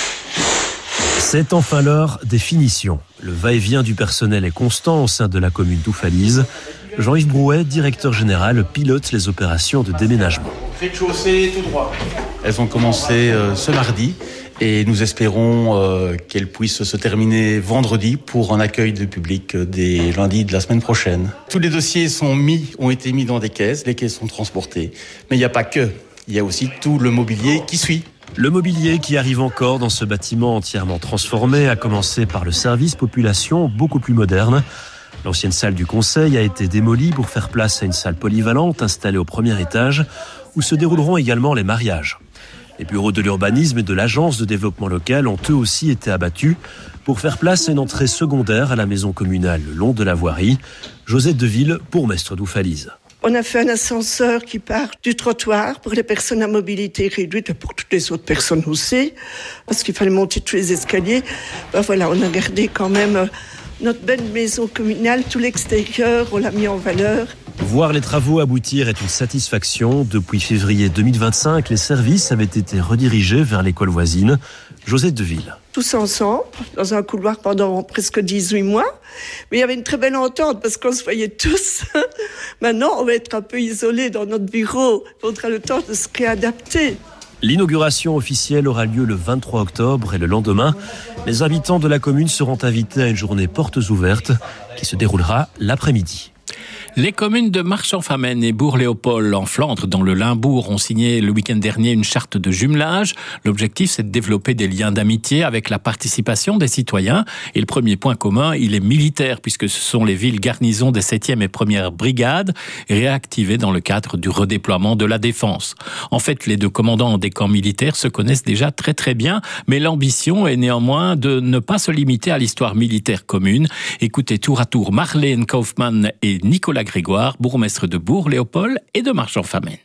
C'est enfin l'heure des finitions. Le va-et-vient du personnel est constant au sein de la commune d'Oufaly. Jean-Yves Brouet, directeur général, pilote les opérations de déménagement. Rez-de-chaussée tout droit. Elles ont commencé ce mardi et nous espérons qu'elles puissent se terminer vendredi pour un accueil de public dès lundi de la semaine prochaine. Tous les dossiers ont été mis dans des caisses, les caisses sont transportées. Mais il n'y a pas que, il y a aussi tout le mobilier qui suit. Le mobilier qui arrive encore dans ce bâtiment entièrement transformé, à commencer par le service population beaucoup plus moderne. L'ancienne salle du conseil a été démolie pour faire place à une salle polyvalente installée au premier étage où se dérouleront également les mariages. Les bureaux de l'urbanisme et de l'agence de développement local ont eux aussi été abattus pour faire place à une entrée secondaire à la maison communale le long de la voirie. Josette Deville, bourgmestre d'Oufaly. On a fait un ascenseur qui part du trottoir pour les personnes à mobilité réduite et pour toutes les autres personnes aussi, parce qu'il fallait monter tous les escaliers. Voilà, on a gardé quand même notre belle maison communale, tout l'extérieur, on l'a mis en valeur. Voir les travaux aboutir est une satisfaction. Depuis février 2025, les services avaient été redirigés vers l'école voisine. Josette Deville. Tous ensemble, dans un couloir pendant presque 18 mois. Mais il y avait une très belle entente parce qu'on se voyait tous. Maintenant, on va être un peu isolés dans notre bureau. Il faudra le temps de se réadapter. L'inauguration officielle aura lieu le 23 octobre et le lendemain, les habitants de la commune seront invités à une journée portes ouvertes qui se déroulera l'après-midi. Les communes de Marchand-Famenne et Bourg-Léopold en Flandre, dans le Limbourg, ont signé le week-end dernier une charte de jumelage. L'objectif, c'est de développer des liens d'amitié avec la participation des citoyens. Et le premier point commun, il est militaire, puisque ce sont les villes garnisons des 7e et 1e brigades, réactivées dans le cadre du redéploiement de la défense. En fait, les deux commandants des camps militaires se connaissent déjà très très bien, mais l'ambition est néanmoins de ne pas se limiter à l'histoire militaire commune. Écoutez tour à tour Marlène Kaufmann et Nicolas Grégoire, bourgmestre de Bourg-Léopold et de Marchand-Famenne.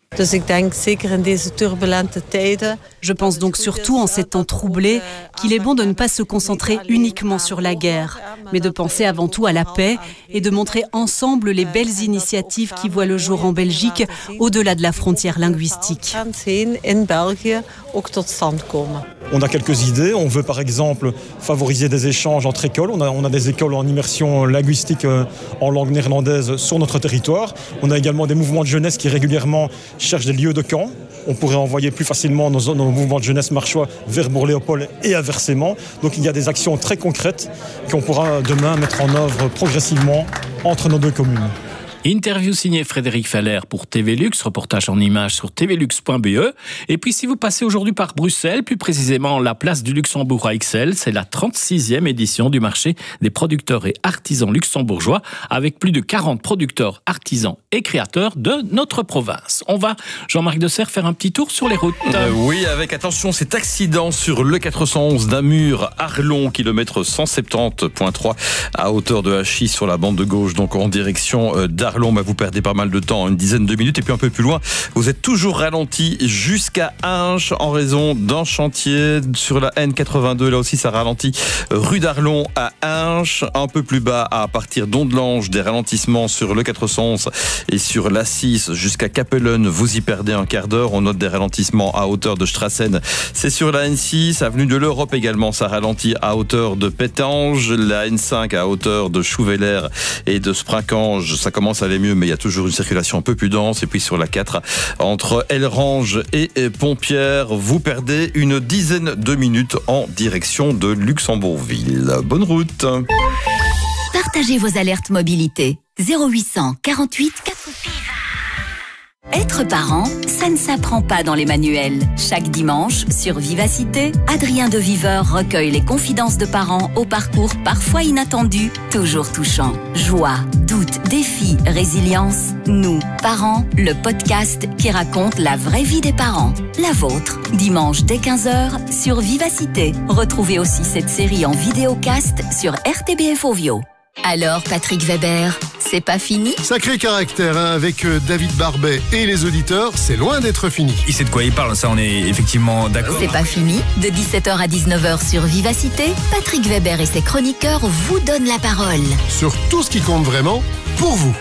Je pense donc surtout en ces temps troublés qu'il est bon de ne pas se concentrer uniquement sur la guerre, mais de penser avant tout à la paix et de montrer ensemble les belles initiatives qui voient le jour en Belgique au-delà de la frontière linguistique. On a quelques idées. On veut par exemple favoriser des échanges entre écoles. On a des écoles en immersion linguistique en langue néerlandaise sur notre territoire. On a également des mouvements de jeunesse qui régulièrement cherchent des lieux de camp. On pourrait envoyer plus facilement nos mouvements de jeunesse marchois vers Bourg-Léopold et inversement. Donc il y a des actions très concrètes qu'on pourra demain mettre en œuvre progressivement entre nos deux communes. Interview signée Frédéric Feller pour TV Lux, reportage en images sur tvlux.be. Et puis si vous passez aujourd'hui par Bruxelles, plus précisément la place du Luxembourg à Ixelles, c'est la 36e édition du marché des producteurs et artisans luxembourgeois, avec plus de 40 producteurs, artisans et créateurs de notre province. On va, Jean-Marc Desserre, faire un petit tour sur les routes. Oui, avec attention, cet accident sur le 411 Namur-Arlon, kilomètre 170.3 à hauteur de Hachy sur la bande de gauche, donc en direction d'Arlon. d'Arlon, vous perdez pas mal de temps, une dizaine de minutes. Et puis un peu plus loin, vous êtes toujours ralenti jusqu'à Hinches en raison d'un chantier sur la N82. Là aussi, ça ralentit rue d'Arlon à Hinches. Un peu plus bas, à partir d'Ondelange, des ralentissements sur le 411 et sur l'A6 jusqu'à Capellen. Vous y perdez un quart d'heure. On note des ralentissements à hauteur de Strassen. C'est sur la N6, avenue de l'Europe également. Ça ralentit à hauteur de Pétange. La N5 à hauteur de Chouveller et de Sprincange. Ça commence à aller mieux, mais il y a toujours une circulation un peu plus dense. Et puis sur la 4, entre Elrange et Pompierre, vous perdez une dizaine de minutes en direction de Luxembourgville. Bonne route. Partagez vos alertes mobilité. 0800 48 4. Être parent, ça ne s'apprend pas dans les manuels. Chaque dimanche, sur Vivacité, Adrien de Viveur recueille les confidences de parents au parcours parfois inattendu, toujours touchant. Joie, doute, défi, résilience. Nous, parents, le podcast qui raconte la vraie vie des parents. La vôtre, dimanche dès 15h sur Vivacité. Retrouvez aussi cette série en vidéocast sur RTBF Ovio. Alors, Patrick Weber, c'est pas fini? Sacré caractère, avec David Barbet et les auditeurs, c'est loin d'être fini. Il sait de quoi il parle, ça on est effectivement d'accord. C'est pas fini. De 17h à 19h sur Vivacité, Patrick Weber et ses chroniqueurs vous donnent la parole. Sur tout ce qui compte vraiment, pour vous.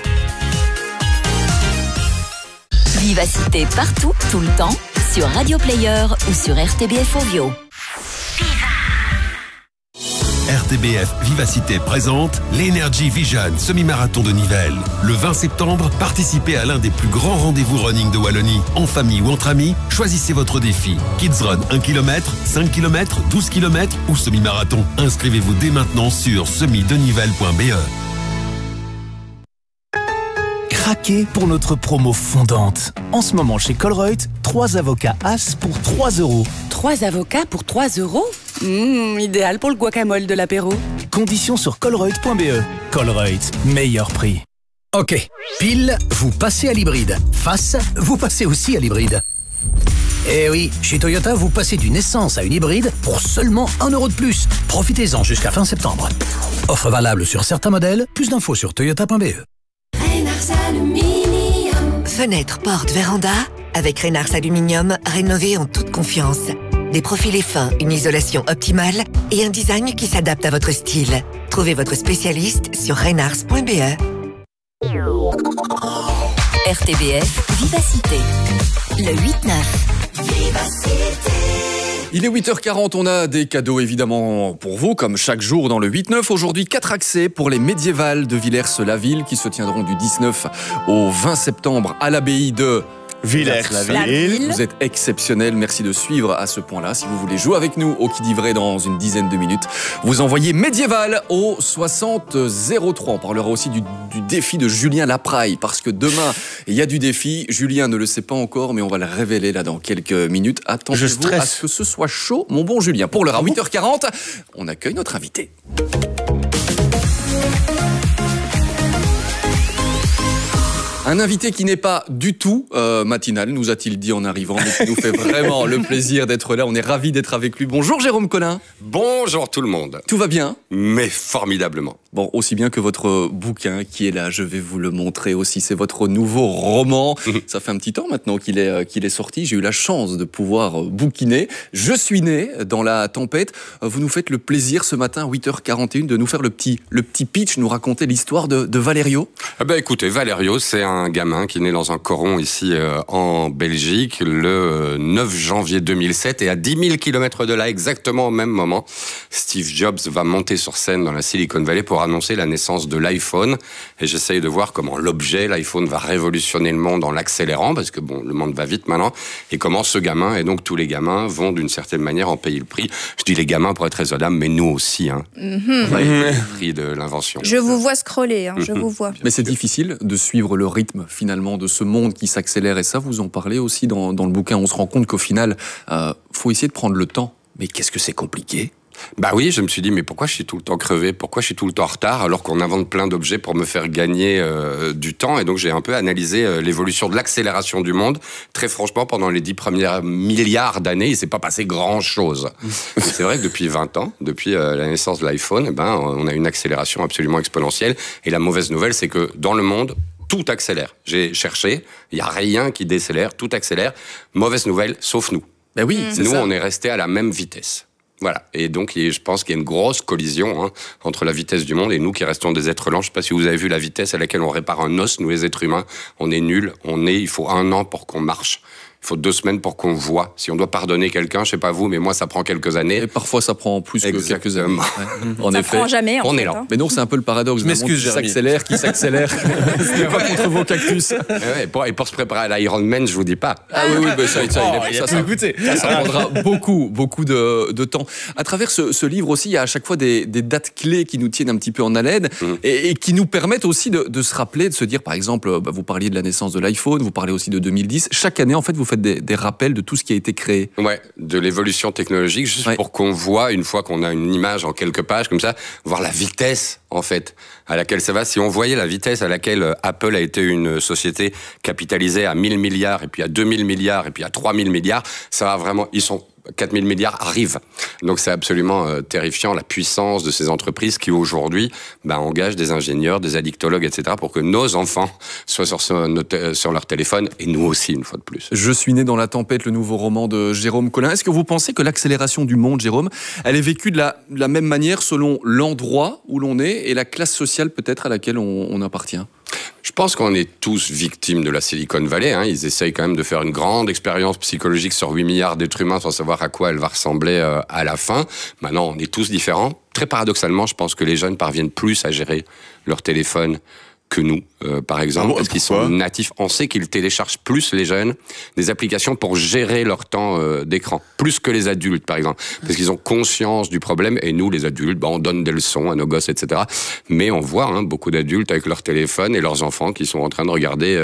Vivacité partout, tout le temps, sur Radio Player ou sur RTBF Ovio. RTBF Vivacité présente l'Energy Vision semi-marathon de Nivelles. Le 20 septembre, participez à l'un des plus grands rendez-vous running de Wallonie. En famille ou entre amis, choisissez votre défi. Kids Run 1 km, 5 km, 12 km ou semi-marathon. Inscrivez-vous dès maintenant sur semi-denivelles.be. Craquez pour notre promo fondante. En ce moment chez Colruyt, 3 avocats As pour 3 €. 3 avocats pour 3 €? Idéal pour le guacamole de l'apéro. Conditions sur colruyt.be. Colruyt, meilleur prix. Ok, pile, vous passez à l'hybride. Face, vous passez aussi à l'hybride. Eh oui, chez Toyota, vous passez d'une essence à une hybride pour seulement 1 € de plus. Profitez-en jusqu'à fin septembre. Offre valable sur certains modèles. Plus d'infos sur toyota.be. Fenêtre, porte, véranda. Avec Reynars Aluminium, rénovez en toute confiance. Des profilés fins, une isolation optimale et un design qui s'adapte à votre style. Trouvez votre spécialiste sur reynars.be. RTBF Vivacité. Le 8-9. Vivacité. Il est 8h40, on a des cadeaux évidemment pour vous, comme chaque jour dans le 8-9. Aujourd'hui, 4 accès pour les médiévales de Villers-la-Ville qui se tiendront du 19 au 20 septembre à l'abbaye de Villers-la-Ville. Vous êtes exceptionnels, merci de suivre à ce point-là. Si vous voulez jouer avec nous au Qui dit vrai dans une dizaine de minutes, vous envoyez médiéval au 6003. On parlera aussi du défi de Julien Lapraille, parce que demain, il y a du défi. Julien ne le sait pas encore, mais on va le révéler là dans quelques minutes. Attendez-vous à ce que ce soit chaud, mon bon Julien. Pour l'heure, à 8h40, on accueille notre invité. Un invité qui n'est pas du tout matinal, nous a-t-il dit en arrivant, mais qui nous fait vraiment le plaisir d'être là. On est ravis d'être avec lui. Bonjour Jérôme Collin. Bonjour tout le monde. Tout va bien? Mais formidablement. Bon, aussi bien que votre bouquin qui est là, je vais vous le montrer aussi. C'est votre nouveau roman. Ça fait un petit temps maintenant qu'il est sorti. J'ai eu la chance de pouvoir bouquiner. Je suis né dans la tempête. Vous nous faites le plaisir ce matin à 8h41 de nous faire le petit pitch, nous raconter l'histoire de Valerio. Ah ben écoutez, Valerio, c'est un gamin qui est né dans un coron ici en Belgique le 9 janvier 2007 et à 10 000 km de là, exactement au même moment, Steve Jobs va monter sur scène dans la Silicon Valley pour annoncer la naissance de l'iPhone. Et j'essaye de voir comment l'objet, l'iPhone, va révolutionner le monde en l'accélérant, parce que bon, le monde va vite maintenant, et comment ce gamin, et donc tous les gamins, vont d'une certaine manière en payer le prix. Je dis les gamins pour être raisonnable, mais nous aussi, hein. On va payer le prix de l'invention. Je vous vois scroller, je vous vois. Mais c'est difficile de suivre le rythme finalement de ce monde qui s'accélère, et ça vous en parlez aussi dans le bouquin. On se rend compte qu'au final, faut essayer de prendre le temps. Mais qu'est-ce que c'est compliqué? Bah oui, je me suis dit, mais pourquoi je suis tout le temps crevé? Pourquoi je suis tout le temps en retard alors qu'on invente plein d'objets pour me faire gagner du temps? Et donc j'ai un peu analysé l'évolution de l'accélération du monde. Très franchement, pendant les 10 premiers milliards d'années, il s'est pas passé grand-chose. C'est vrai que depuis 20 ans, depuis la naissance de l'iPhone, on a une accélération absolument exponentielle. Et la mauvaise nouvelle, c'est que dans le monde, tout accélère. J'ai cherché, il n'y a rien qui décélère, tout accélère. Mauvaise nouvelle, sauf nous. Ben oui, nous, on est resté à la même vitesse. Voilà. Et donc, je pense qu'il y a une grosse collision entre la vitesse du monde et nous qui restons des êtres lents. Je ne sais pas si vous avez vu la vitesse à laquelle on répare un os, nous les êtres humains. On est nuls. Il faut 1 an pour qu'on marche. Il faut 2 semaines pour qu'on voit. Si on doit pardonner quelqu'un, je ne sais pas vous, mais moi, ça prend quelques années. Et parfois, ça prend plus que quelques années. Ouais. En effet. Prend jamais, on fait, est lent. Mais non, c'est un peu le paradoxe. Je m'excuse, qui s'accélère. C'est pas contre vos cactus. Et pour se préparer à l'Ironman, je vous dis pas. Ah oui, ça prendra beaucoup de temps. À travers ce livre aussi, il y a à chaque fois des dates clés qui nous tiennent un petit peu en haleine et qui nous permettent aussi de se rappeler, de se dire, par exemple, vous parliez de la naissance de l'iPhone, vous parlez aussi de 2010. Chaque année, en fait, vous faites des rappels de tout ce qui a été créé. Ouais, de l'évolution technologique, juste pour qu'on voit, une fois qu'on a une image en quelques pages comme ça, voir la vitesse, en fait, à laquelle ça va. Si on voyait la vitesse à laquelle Apple a été une société capitalisée à 1000 milliards, et puis à 2000 milliards, et puis à 3000 milliards, ça va vraiment... 4000 milliards arrivent. Donc c'est absolument terrifiant la puissance de ces entreprises qui aujourd'hui engagent des ingénieurs, des addictologues, etc. pour que nos enfants soient sur leur téléphone et nous aussi une fois de plus. Je suis né dans la tempête, le nouveau roman de Jérôme Collin. Est-ce que vous pensez que l'accélération du monde, Jérôme, elle est vécue de la même manière selon l'endroit où l'on est et la classe sociale peut-être à laquelle on appartient ? Je pense qu'on est tous victimes de la Silicon Valley. Ils essayent quand même de faire une grande expérience psychologique sur 8 milliards d'êtres humains sans savoir à quoi elle va ressembler à la fin. Maintenant, on est tous différents. Très paradoxalement, je pense que les jeunes parviennent plus à gérer leur téléphone que nous, par exemple, parce qu'ils sont natifs. On sait qu'ils téléchargent plus, les jeunes, des applications pour gérer leur temps d'écran, plus que les adultes, par exemple, parce qu'ils ont conscience du problème, et nous, les adultes, on donne des leçons à nos gosses, etc. Mais on voit beaucoup d'adultes avec leur téléphone et leurs enfants qui sont en train de regarder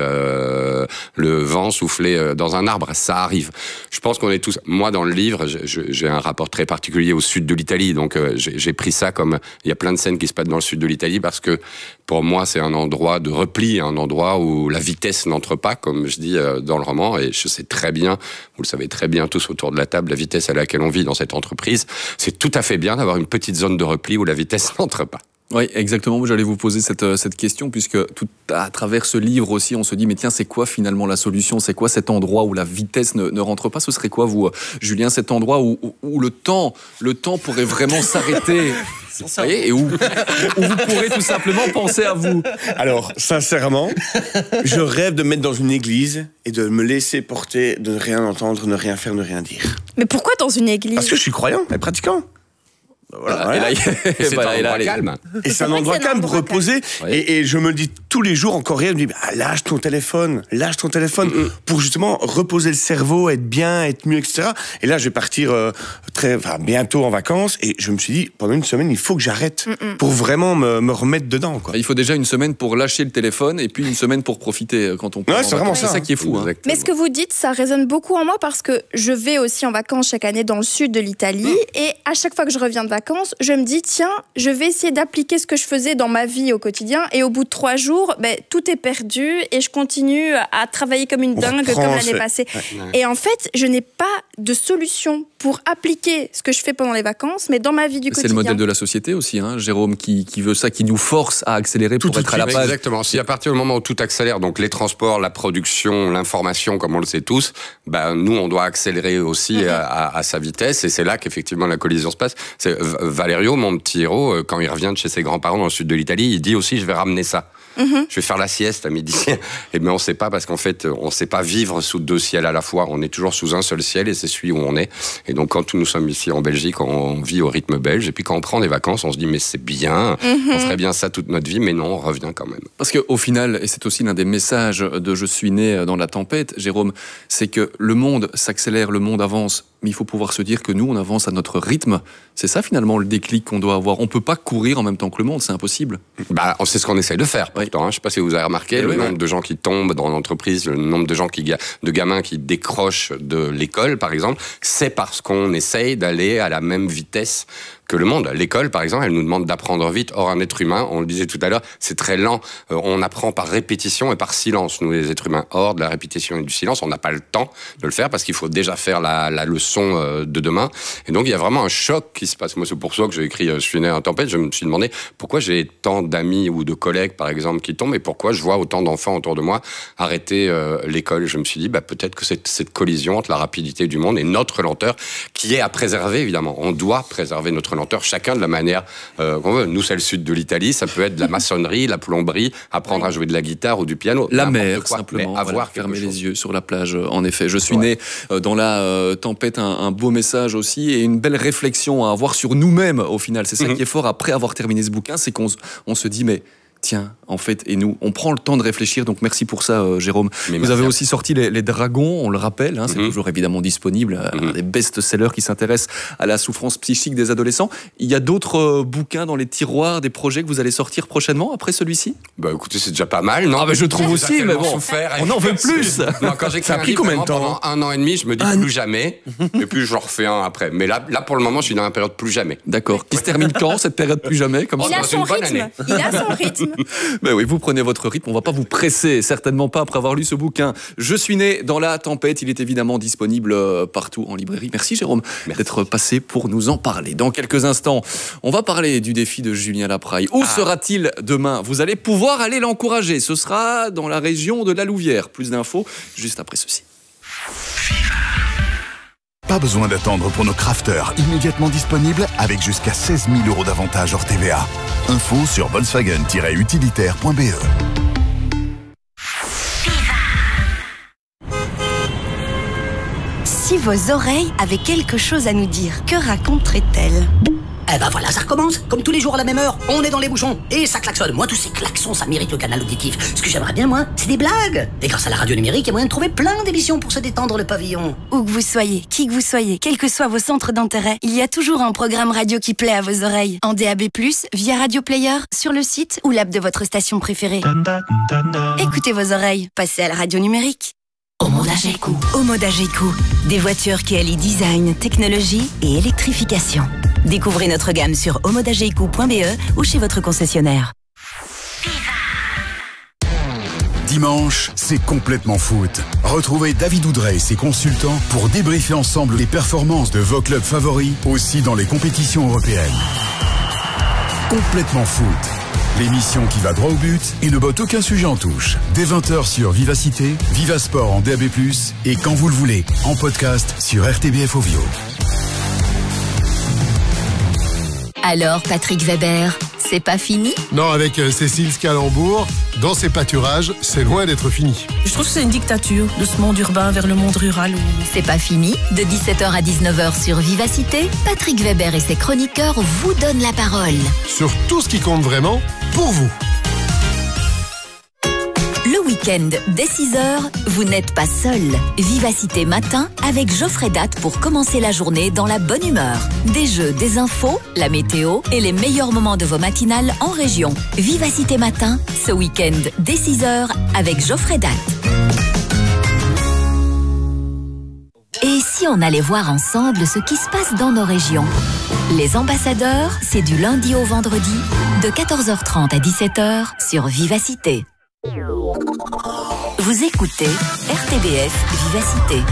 le vent souffler dans un arbre. Ça arrive. Je pense qu'on est tous... Moi, dans le livre, j'ai un rapport très particulier au sud de l'Italie, donc j'ai pris ça comme... Il y a plein de scènes qui se passent dans le sud de l'Italie, parce que, pour moi, c'est un endroit de repli, un endroit où la vitesse n'entre pas, comme je dis dans le roman, et je sais très bien, vous le savez très bien tous autour de la table, la vitesse à laquelle on vit dans cette entreprise, c'est tout à fait bien d'avoir une petite zone de repli où la vitesse n'entre pas. Oui, exactement. J'allais vous poser cette question, puisque tout à travers ce livre aussi, on se dit, mais tiens, c'est quoi finalement la solution ? C'est quoi cet endroit où la vitesse ne rentre pas ? Ce serait quoi, vous, Julien, cet endroit où le temps pourrait vraiment s'arrêter ? Vous voyez, et où vous pourrez tout simplement penser à vous. Alors, sincèrement, je rêve de me mettre dans une église et de me laisser porter, de ne rien entendre, ne rien faire, ne rien dire. Mais pourquoi dans une église ? Parce que je suis croyant et pratiquant. Voilà. C'est un endroit calme. Et c'est un endroit calme, reposé. Et je me le dis tous les jours, encore hier, je me dis, lâche ton téléphone, pour justement reposer le cerveau, être bien, être mieux, etc. Et là, je vais partir bientôt en vacances, et je me suis dit, pendant une semaine, il faut que j'arrête pour vraiment me remettre dedans, quoi. Il faut déjà une semaine pour lâcher le téléphone, et puis une semaine pour profiter quand on peut. Ouais, c'est ça qui est fou. Mais ce que vous dites, ça résonne beaucoup en moi, parce que je vais aussi en vacances chaque année dans le sud de l'Italie, et à chaque fois que je reviens de vacances, je me dis, tiens, je vais essayer d'appliquer ce que je faisais dans ma vie au quotidien, et au bout de 3 jours, tout est perdu, et je continue à travailler comme une dingue, comme l'année passée. Et en fait, je n'ai pas de solution pour appliquer ce que je fais pendant les vacances, mais dans ma vie du quotidien. C'est le modèle de la société aussi, Jérôme, qui veut ça, qui nous force à accélérer pour être à la page. Exactement. Si à partir du moment où tout accélère, donc les transports, la production, l'information, comme on le sait tous, nous, on doit accélérer aussi à sa vitesse, et c'est là qu'effectivement la collision se passe. C'est Valerio, mon petit héros, quand il revient de chez ses grands-parents dans le sud de l'Italie, il dit aussi, je vais ramener ça. Je vais faire la sieste à midi. Mais on ne sait pas, parce qu'en fait, on ne sait pas vivre sous 2 ciels à la fois. On est toujours sous un seul ciel, et c'est celui où on est. Et donc, quand nous sommes ici en Belgique, on vit au rythme belge. Et puis, quand on prend des vacances, on se dit, mais c'est bien, on ferait bien ça toute notre vie, mais non, on revient quand même. Parce qu'au final, et c'est aussi l'un des messages de Je suis né dans la tempête, Jérôme, c'est que le monde s'accélère, le monde avance, mais il faut pouvoir se dire que nous, on avance à notre rythme. C'est ça, finalement, le déclic qu'on doit avoir. On ne peut pas courir en même temps que le monde, c'est impossible. C'est ce qu'on essaie de faire. Pourtant, je ne sais pas si vous avez remarqué le nombre de gens qui tombent dans l'entreprise, le nombre de gamins qui décrochent de l'école, par exemple, c'est parce qu'on essaye d'aller à la même vitesse que le monde. L'école, par exemple, elle nous demande d'apprendre vite. Or, un être humain, on le disait tout à l'heure, c'est très lent. On apprend par répétition et par silence, nous les êtres humains. Or, de la répétition et du silence, on n'a pas le temps de le faire parce qu'il faut déjà faire la leçon de demain. Et donc, il y a vraiment un choc qui se passe. Moi, c'est pour ça que j'ai écrit Je suis né en tempête. Je me suis demandé pourquoi j'ai tant d'amis ou de collègues, par exemple, qui tombent et pourquoi je vois autant d'enfants autour de moi arrêter l'école. Je me suis dit, peut-être que c'est cette collision entre la rapidité du monde et notre lenteur qui est à préserver, évidemment. On doit préserver notre lenteur, chacun de la manière qu'on veut. Nous, c'est le sud de l'Italie, ça peut être de la maçonnerie, la plomberie, apprendre à jouer de la guitare ou du piano. La mer, simplement, fermer les yeux sur la plage, en effet. Je suis né dans la tempête, un beau message aussi, et une belle réflexion à avoir sur nous-mêmes, au final. C'est ça qui est fort, après avoir terminé ce bouquin, c'est qu'on se dit, mais tiens, en fait, et nous, on prend le temps de réfléchir, donc merci pour ça, Jérôme. Vous avez aussi sorti les Dragons, on le rappelle, c'est toujours évidemment disponible, des best-sellers qui s'intéressent à la souffrance psychique des adolescents. Il y a d'autres bouquins dans les tiroirs, des projets que vous allez sortir prochainement, après celui-ci ? Écoutez, c'est déjà pas mal, non ? Je trouve aussi, mais bon, on en veut plus. Non, quand j'écris un livre, pendant 1 an et demi, je me dis plus jamais, et puis je refais un après. Mais là, pour le moment, je suis dans la période plus jamais. D'accord. Qui se termine quand, cette période plus jamais ? Il a son rythme. Il a son rythme. Ben oui, vous prenez votre rythme, on va pas vous presser, certainement pas après avoir lu ce bouquin. Je suis né dans la tempête, il est évidemment disponible partout en librairie. Merci Jérôme d'être passé pour nous en parler. Dans quelques instants, on va parler du défi de Julien Lapraille. Où sera-t-il demain ? Vous allez pouvoir aller l'encourager, ce sera dans la région de la Louvière. Plus d'infos juste après ceci. Pas besoin d'attendre pour nos crafters, immédiatement disponibles avec jusqu'à 16 000 € d'avantages hors TVA. Info sur Volkswagen-utilitaire.be. Si vos oreilles avaient quelque chose à nous dire, que raconteraient-elles ? Eh ben voilà, ça recommence. Comme tous les jours à la même heure, on est dans les bouchons et ça klaxonne. Moi, tous ces klaxons, ça mérite le canal auditif. Ce que j'aimerais bien, moi, c'est des blagues. Et grâce à la radio numérique, il y a moyen de trouver plein d'émissions pour se détendre le pavillon. Où que vous soyez, qui que vous soyez, quels que soient vos centres d'intérêt, il y a toujours un programme radio qui plaît à vos oreilles. En DAB+, via Radio Player, sur le site ou l'app de votre station préférée. Écoutez vos oreilles, passez à la radio numérique. Omoda G-Coup, des voitures qui allient design, technologie et électrification. Découvrez notre gamme sur omodagecou.be ou chez votre concessionnaire. Dimanche, c'est complètement foot. Retrouvez David Oudrey et ses consultants pour débriefer ensemble les performances de vos clubs favoris, aussi dans les compétitions européennes. Complètement foot. L'émission qui va droit au but et ne botte aucun sujet en touche. Dès 20h sur Vivacité, Vivasport en DAB+, et quand vous le voulez, en podcast sur RTBF Ovio. Alors, Patrick Weber, c'est pas fini ? Non, avec Cécile Scalambourg, dans ses pâturages, c'est loin d'être fini. Je trouve que c'est une dictature, de ce monde urbain vers le monde rural. C'est pas fini. De 17h à 19h sur Vivacité, Patrick Weber et ses chroniqueurs vous donnent la parole. Sur tout ce qui compte vraiment, pour vous. Le week-end, dès 6h, vous n'êtes pas seul. Vivacité matin avec Geoffrey Date pour commencer la journée dans la bonne humeur. Des jeux, des infos, la météo et les meilleurs moments de vos matinales en région. Vivacité matin, ce week-end, dès 6h avec Geoffrey Date. Et si on allait voir ensemble ce qui se passe dans nos régions ? Les ambassadeurs, c'est du lundi au vendredi, de 14h30 à 17h sur Vivacité. Vous écoutez RTBF Vivacité.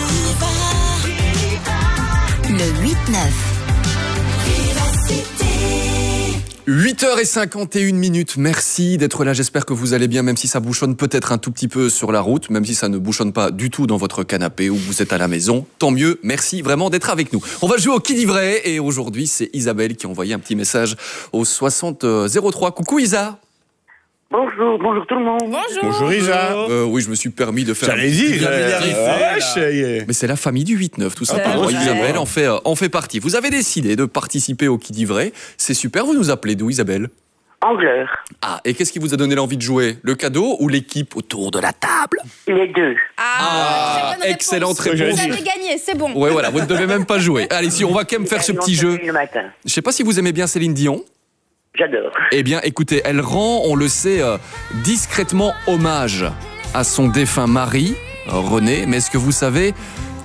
Le 8-9. 8h51, merci d'être là, j'espère que vous allez bien, même si ça bouchonne peut-être un tout petit peu sur la route, même si ça ne bouchonne pas du tout dans votre canapé ou vous êtes à la maison, tant mieux, merci vraiment d'être avec nous. On va jouer au Qui dit vrai et aujourd'hui c'est Isabelle qui a envoyé un petit message au 6003. Coucou Isa. Bonjour tout le monde. Bonjour Isa. Oui, je me suis permis de faire... J'allais dire, mais c'est la famille du 8-9, tout simplement. Isabelle en fait partie. Vous avez décidé de participer au Qui dit vrai. C'est super, vous nous appelez d'où Isabelle ? Angleur. Ah, et qu'est-ce qui vous a donné l'envie de jouer ? Le cadeau ou l'équipe autour de la table ? Les deux. Excellente réponse. Vous avez gagné, c'est bon. Ouais, voilà, vous ne devez même pas jouer. Allez, si on va quand même faire ce petit jeu. Le matin. Je sais pas si vous aimez bien Céline Dion. J'adore. Eh bien, écoutez, elle rend, on le sait, discrètement hommage à son défunt mari, René. Mais est-ce que vous savez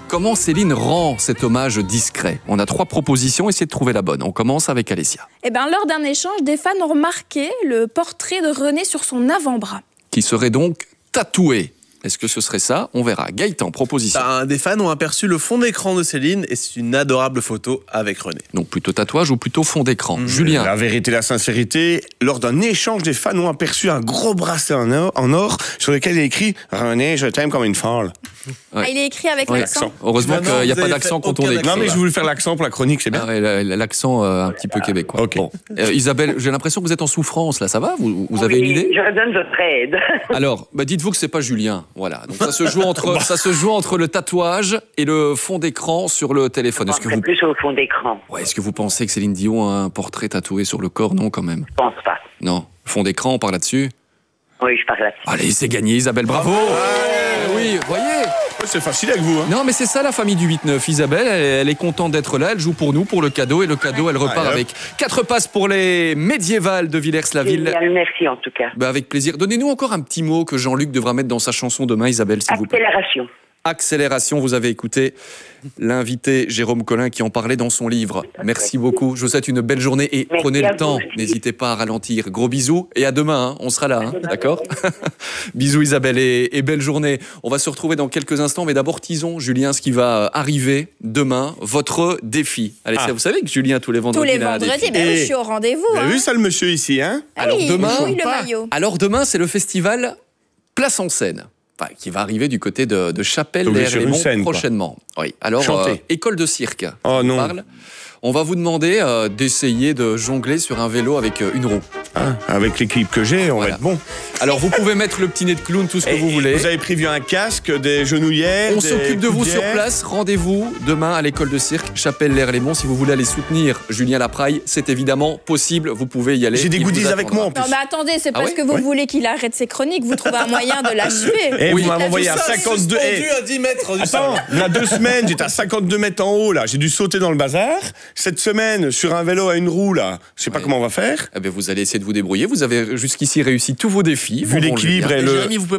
Comment Céline rend cet hommage discret? On a 3 propositions, essayez de trouver la bonne. On commence avec Alessia. Eh bien, lors d'un échange, des fans ont remarqué le portrait de René sur son avant-bras. Qui serait donc tatoué. Est-ce que ce serait ça? On verra. Gaëtan, proposition. Des fans ont aperçu le fond d'écran de Céline et c'est une adorable photo avec René. Donc plutôt tatouage ou plutôt fond d'écran? Julien. La vérité, la sincérité. Lors d'un échange, des fans ont aperçu un gros bracelet en or sur lequel il est écrit « René, je t'aime comme une folle ». Ah, il est écrit avec l'accent. Heureusement qu'il n'y a pas d'accent quand on écrit. Non, mais je voulais faire l'accent pour la chronique, c'est bien. L'accent un petit peu québécois. Okay. Bon. Isabelle, j'ai l'impression que vous êtes en souffrance, là, ça va? Vous avez une idée? J'aurais besoin de votre aide. Alors, dites-vous que c'est pas Julien. Voilà. Donc ça se joue entre le tatouage et le fond d'écran sur le téléphone. Est-ce que vous... plus au fond d'écran. Ouais, est-ce que vous pensez que Céline Dion a un portrait tatoué sur le corps? Non, quand même. Je pense pas. Non. Fond d'écran, on parle là-dessus? Oui, je parle là-dessus. Allez, c'est gagné, Isabelle, bravo! Oui, voyez. C'est facile avec vous. Hein. Non, mais c'est ça la famille du 8-9. Isabelle, elle est contente d'être là, elle joue pour nous, pour le cadeau, et le cadeau, elle repart avec 4 passes pour les médiévales de Villers-la-Ville. Merci en tout cas. Avec plaisir. Donnez-nous encore un petit mot que Jean-Luc devra mettre dans sa chanson demain, Isabelle, s'il vous plaît. Accélération. Accélération, vous avez écouté l'invité Jérôme Collin qui en parlait dans son livre. Merci beaucoup, je vous souhaite une belle journée et prenez le temps, n'hésitez pas à ralentir. Gros bisous et à demain, on sera là, d'accord? Bisous Isabelle et belle journée. On va se retrouver dans quelques instants, mais d'abord teasons, Julien, ce qui va arriver demain, votre défi. Allez, vous savez que Julien, tous les vendredis, il a un défi. Je suis au rendez-vous. Vous avez vu ça le monsieur ici, hein? Alors demain, c'est le festival Place en Scène. Qui va arriver du côté de Chapelle-les-Herléments prochainement. Oui. Alors, école de cirque. Oh non. On va vous demander d'essayer de jongler sur un vélo avec une roue. Avec l'équipe que j'ai, on va être bon. Alors, vous pouvez mettre le petit nez de clown, tout ce que vous voulez. Vous avez prévu un casque, des genouillères. On s'occupe de vous sur place. Rendez-vous demain à l'école de cirque Chapelle-les-Herléments. Si vous voulez aller soutenir Julien Lapraille, c'est évidemment possible. Vous pouvez y aller. J'ai des goodies avec moi en plus. Non, mais attendez, c'est parce que vous voulez qu'il arrête ses chroniques. Vous trouvez un moyen de l'achever. Vous m'avez envoyé à 52. à 10 mètres du Attends, il y a 2 semaines, j'étais à 52 mètres en haut, là. J'ai dû sauter dans le bazar. Cette semaine, sur un vélo à une roue, là. Je sais pas comment on va faire. Vous allez essayer de vous débrouiller. Vous avez jusqu'ici réussi tous vos défis. Vu l'équilibre et le... Jérémy, vous pouvez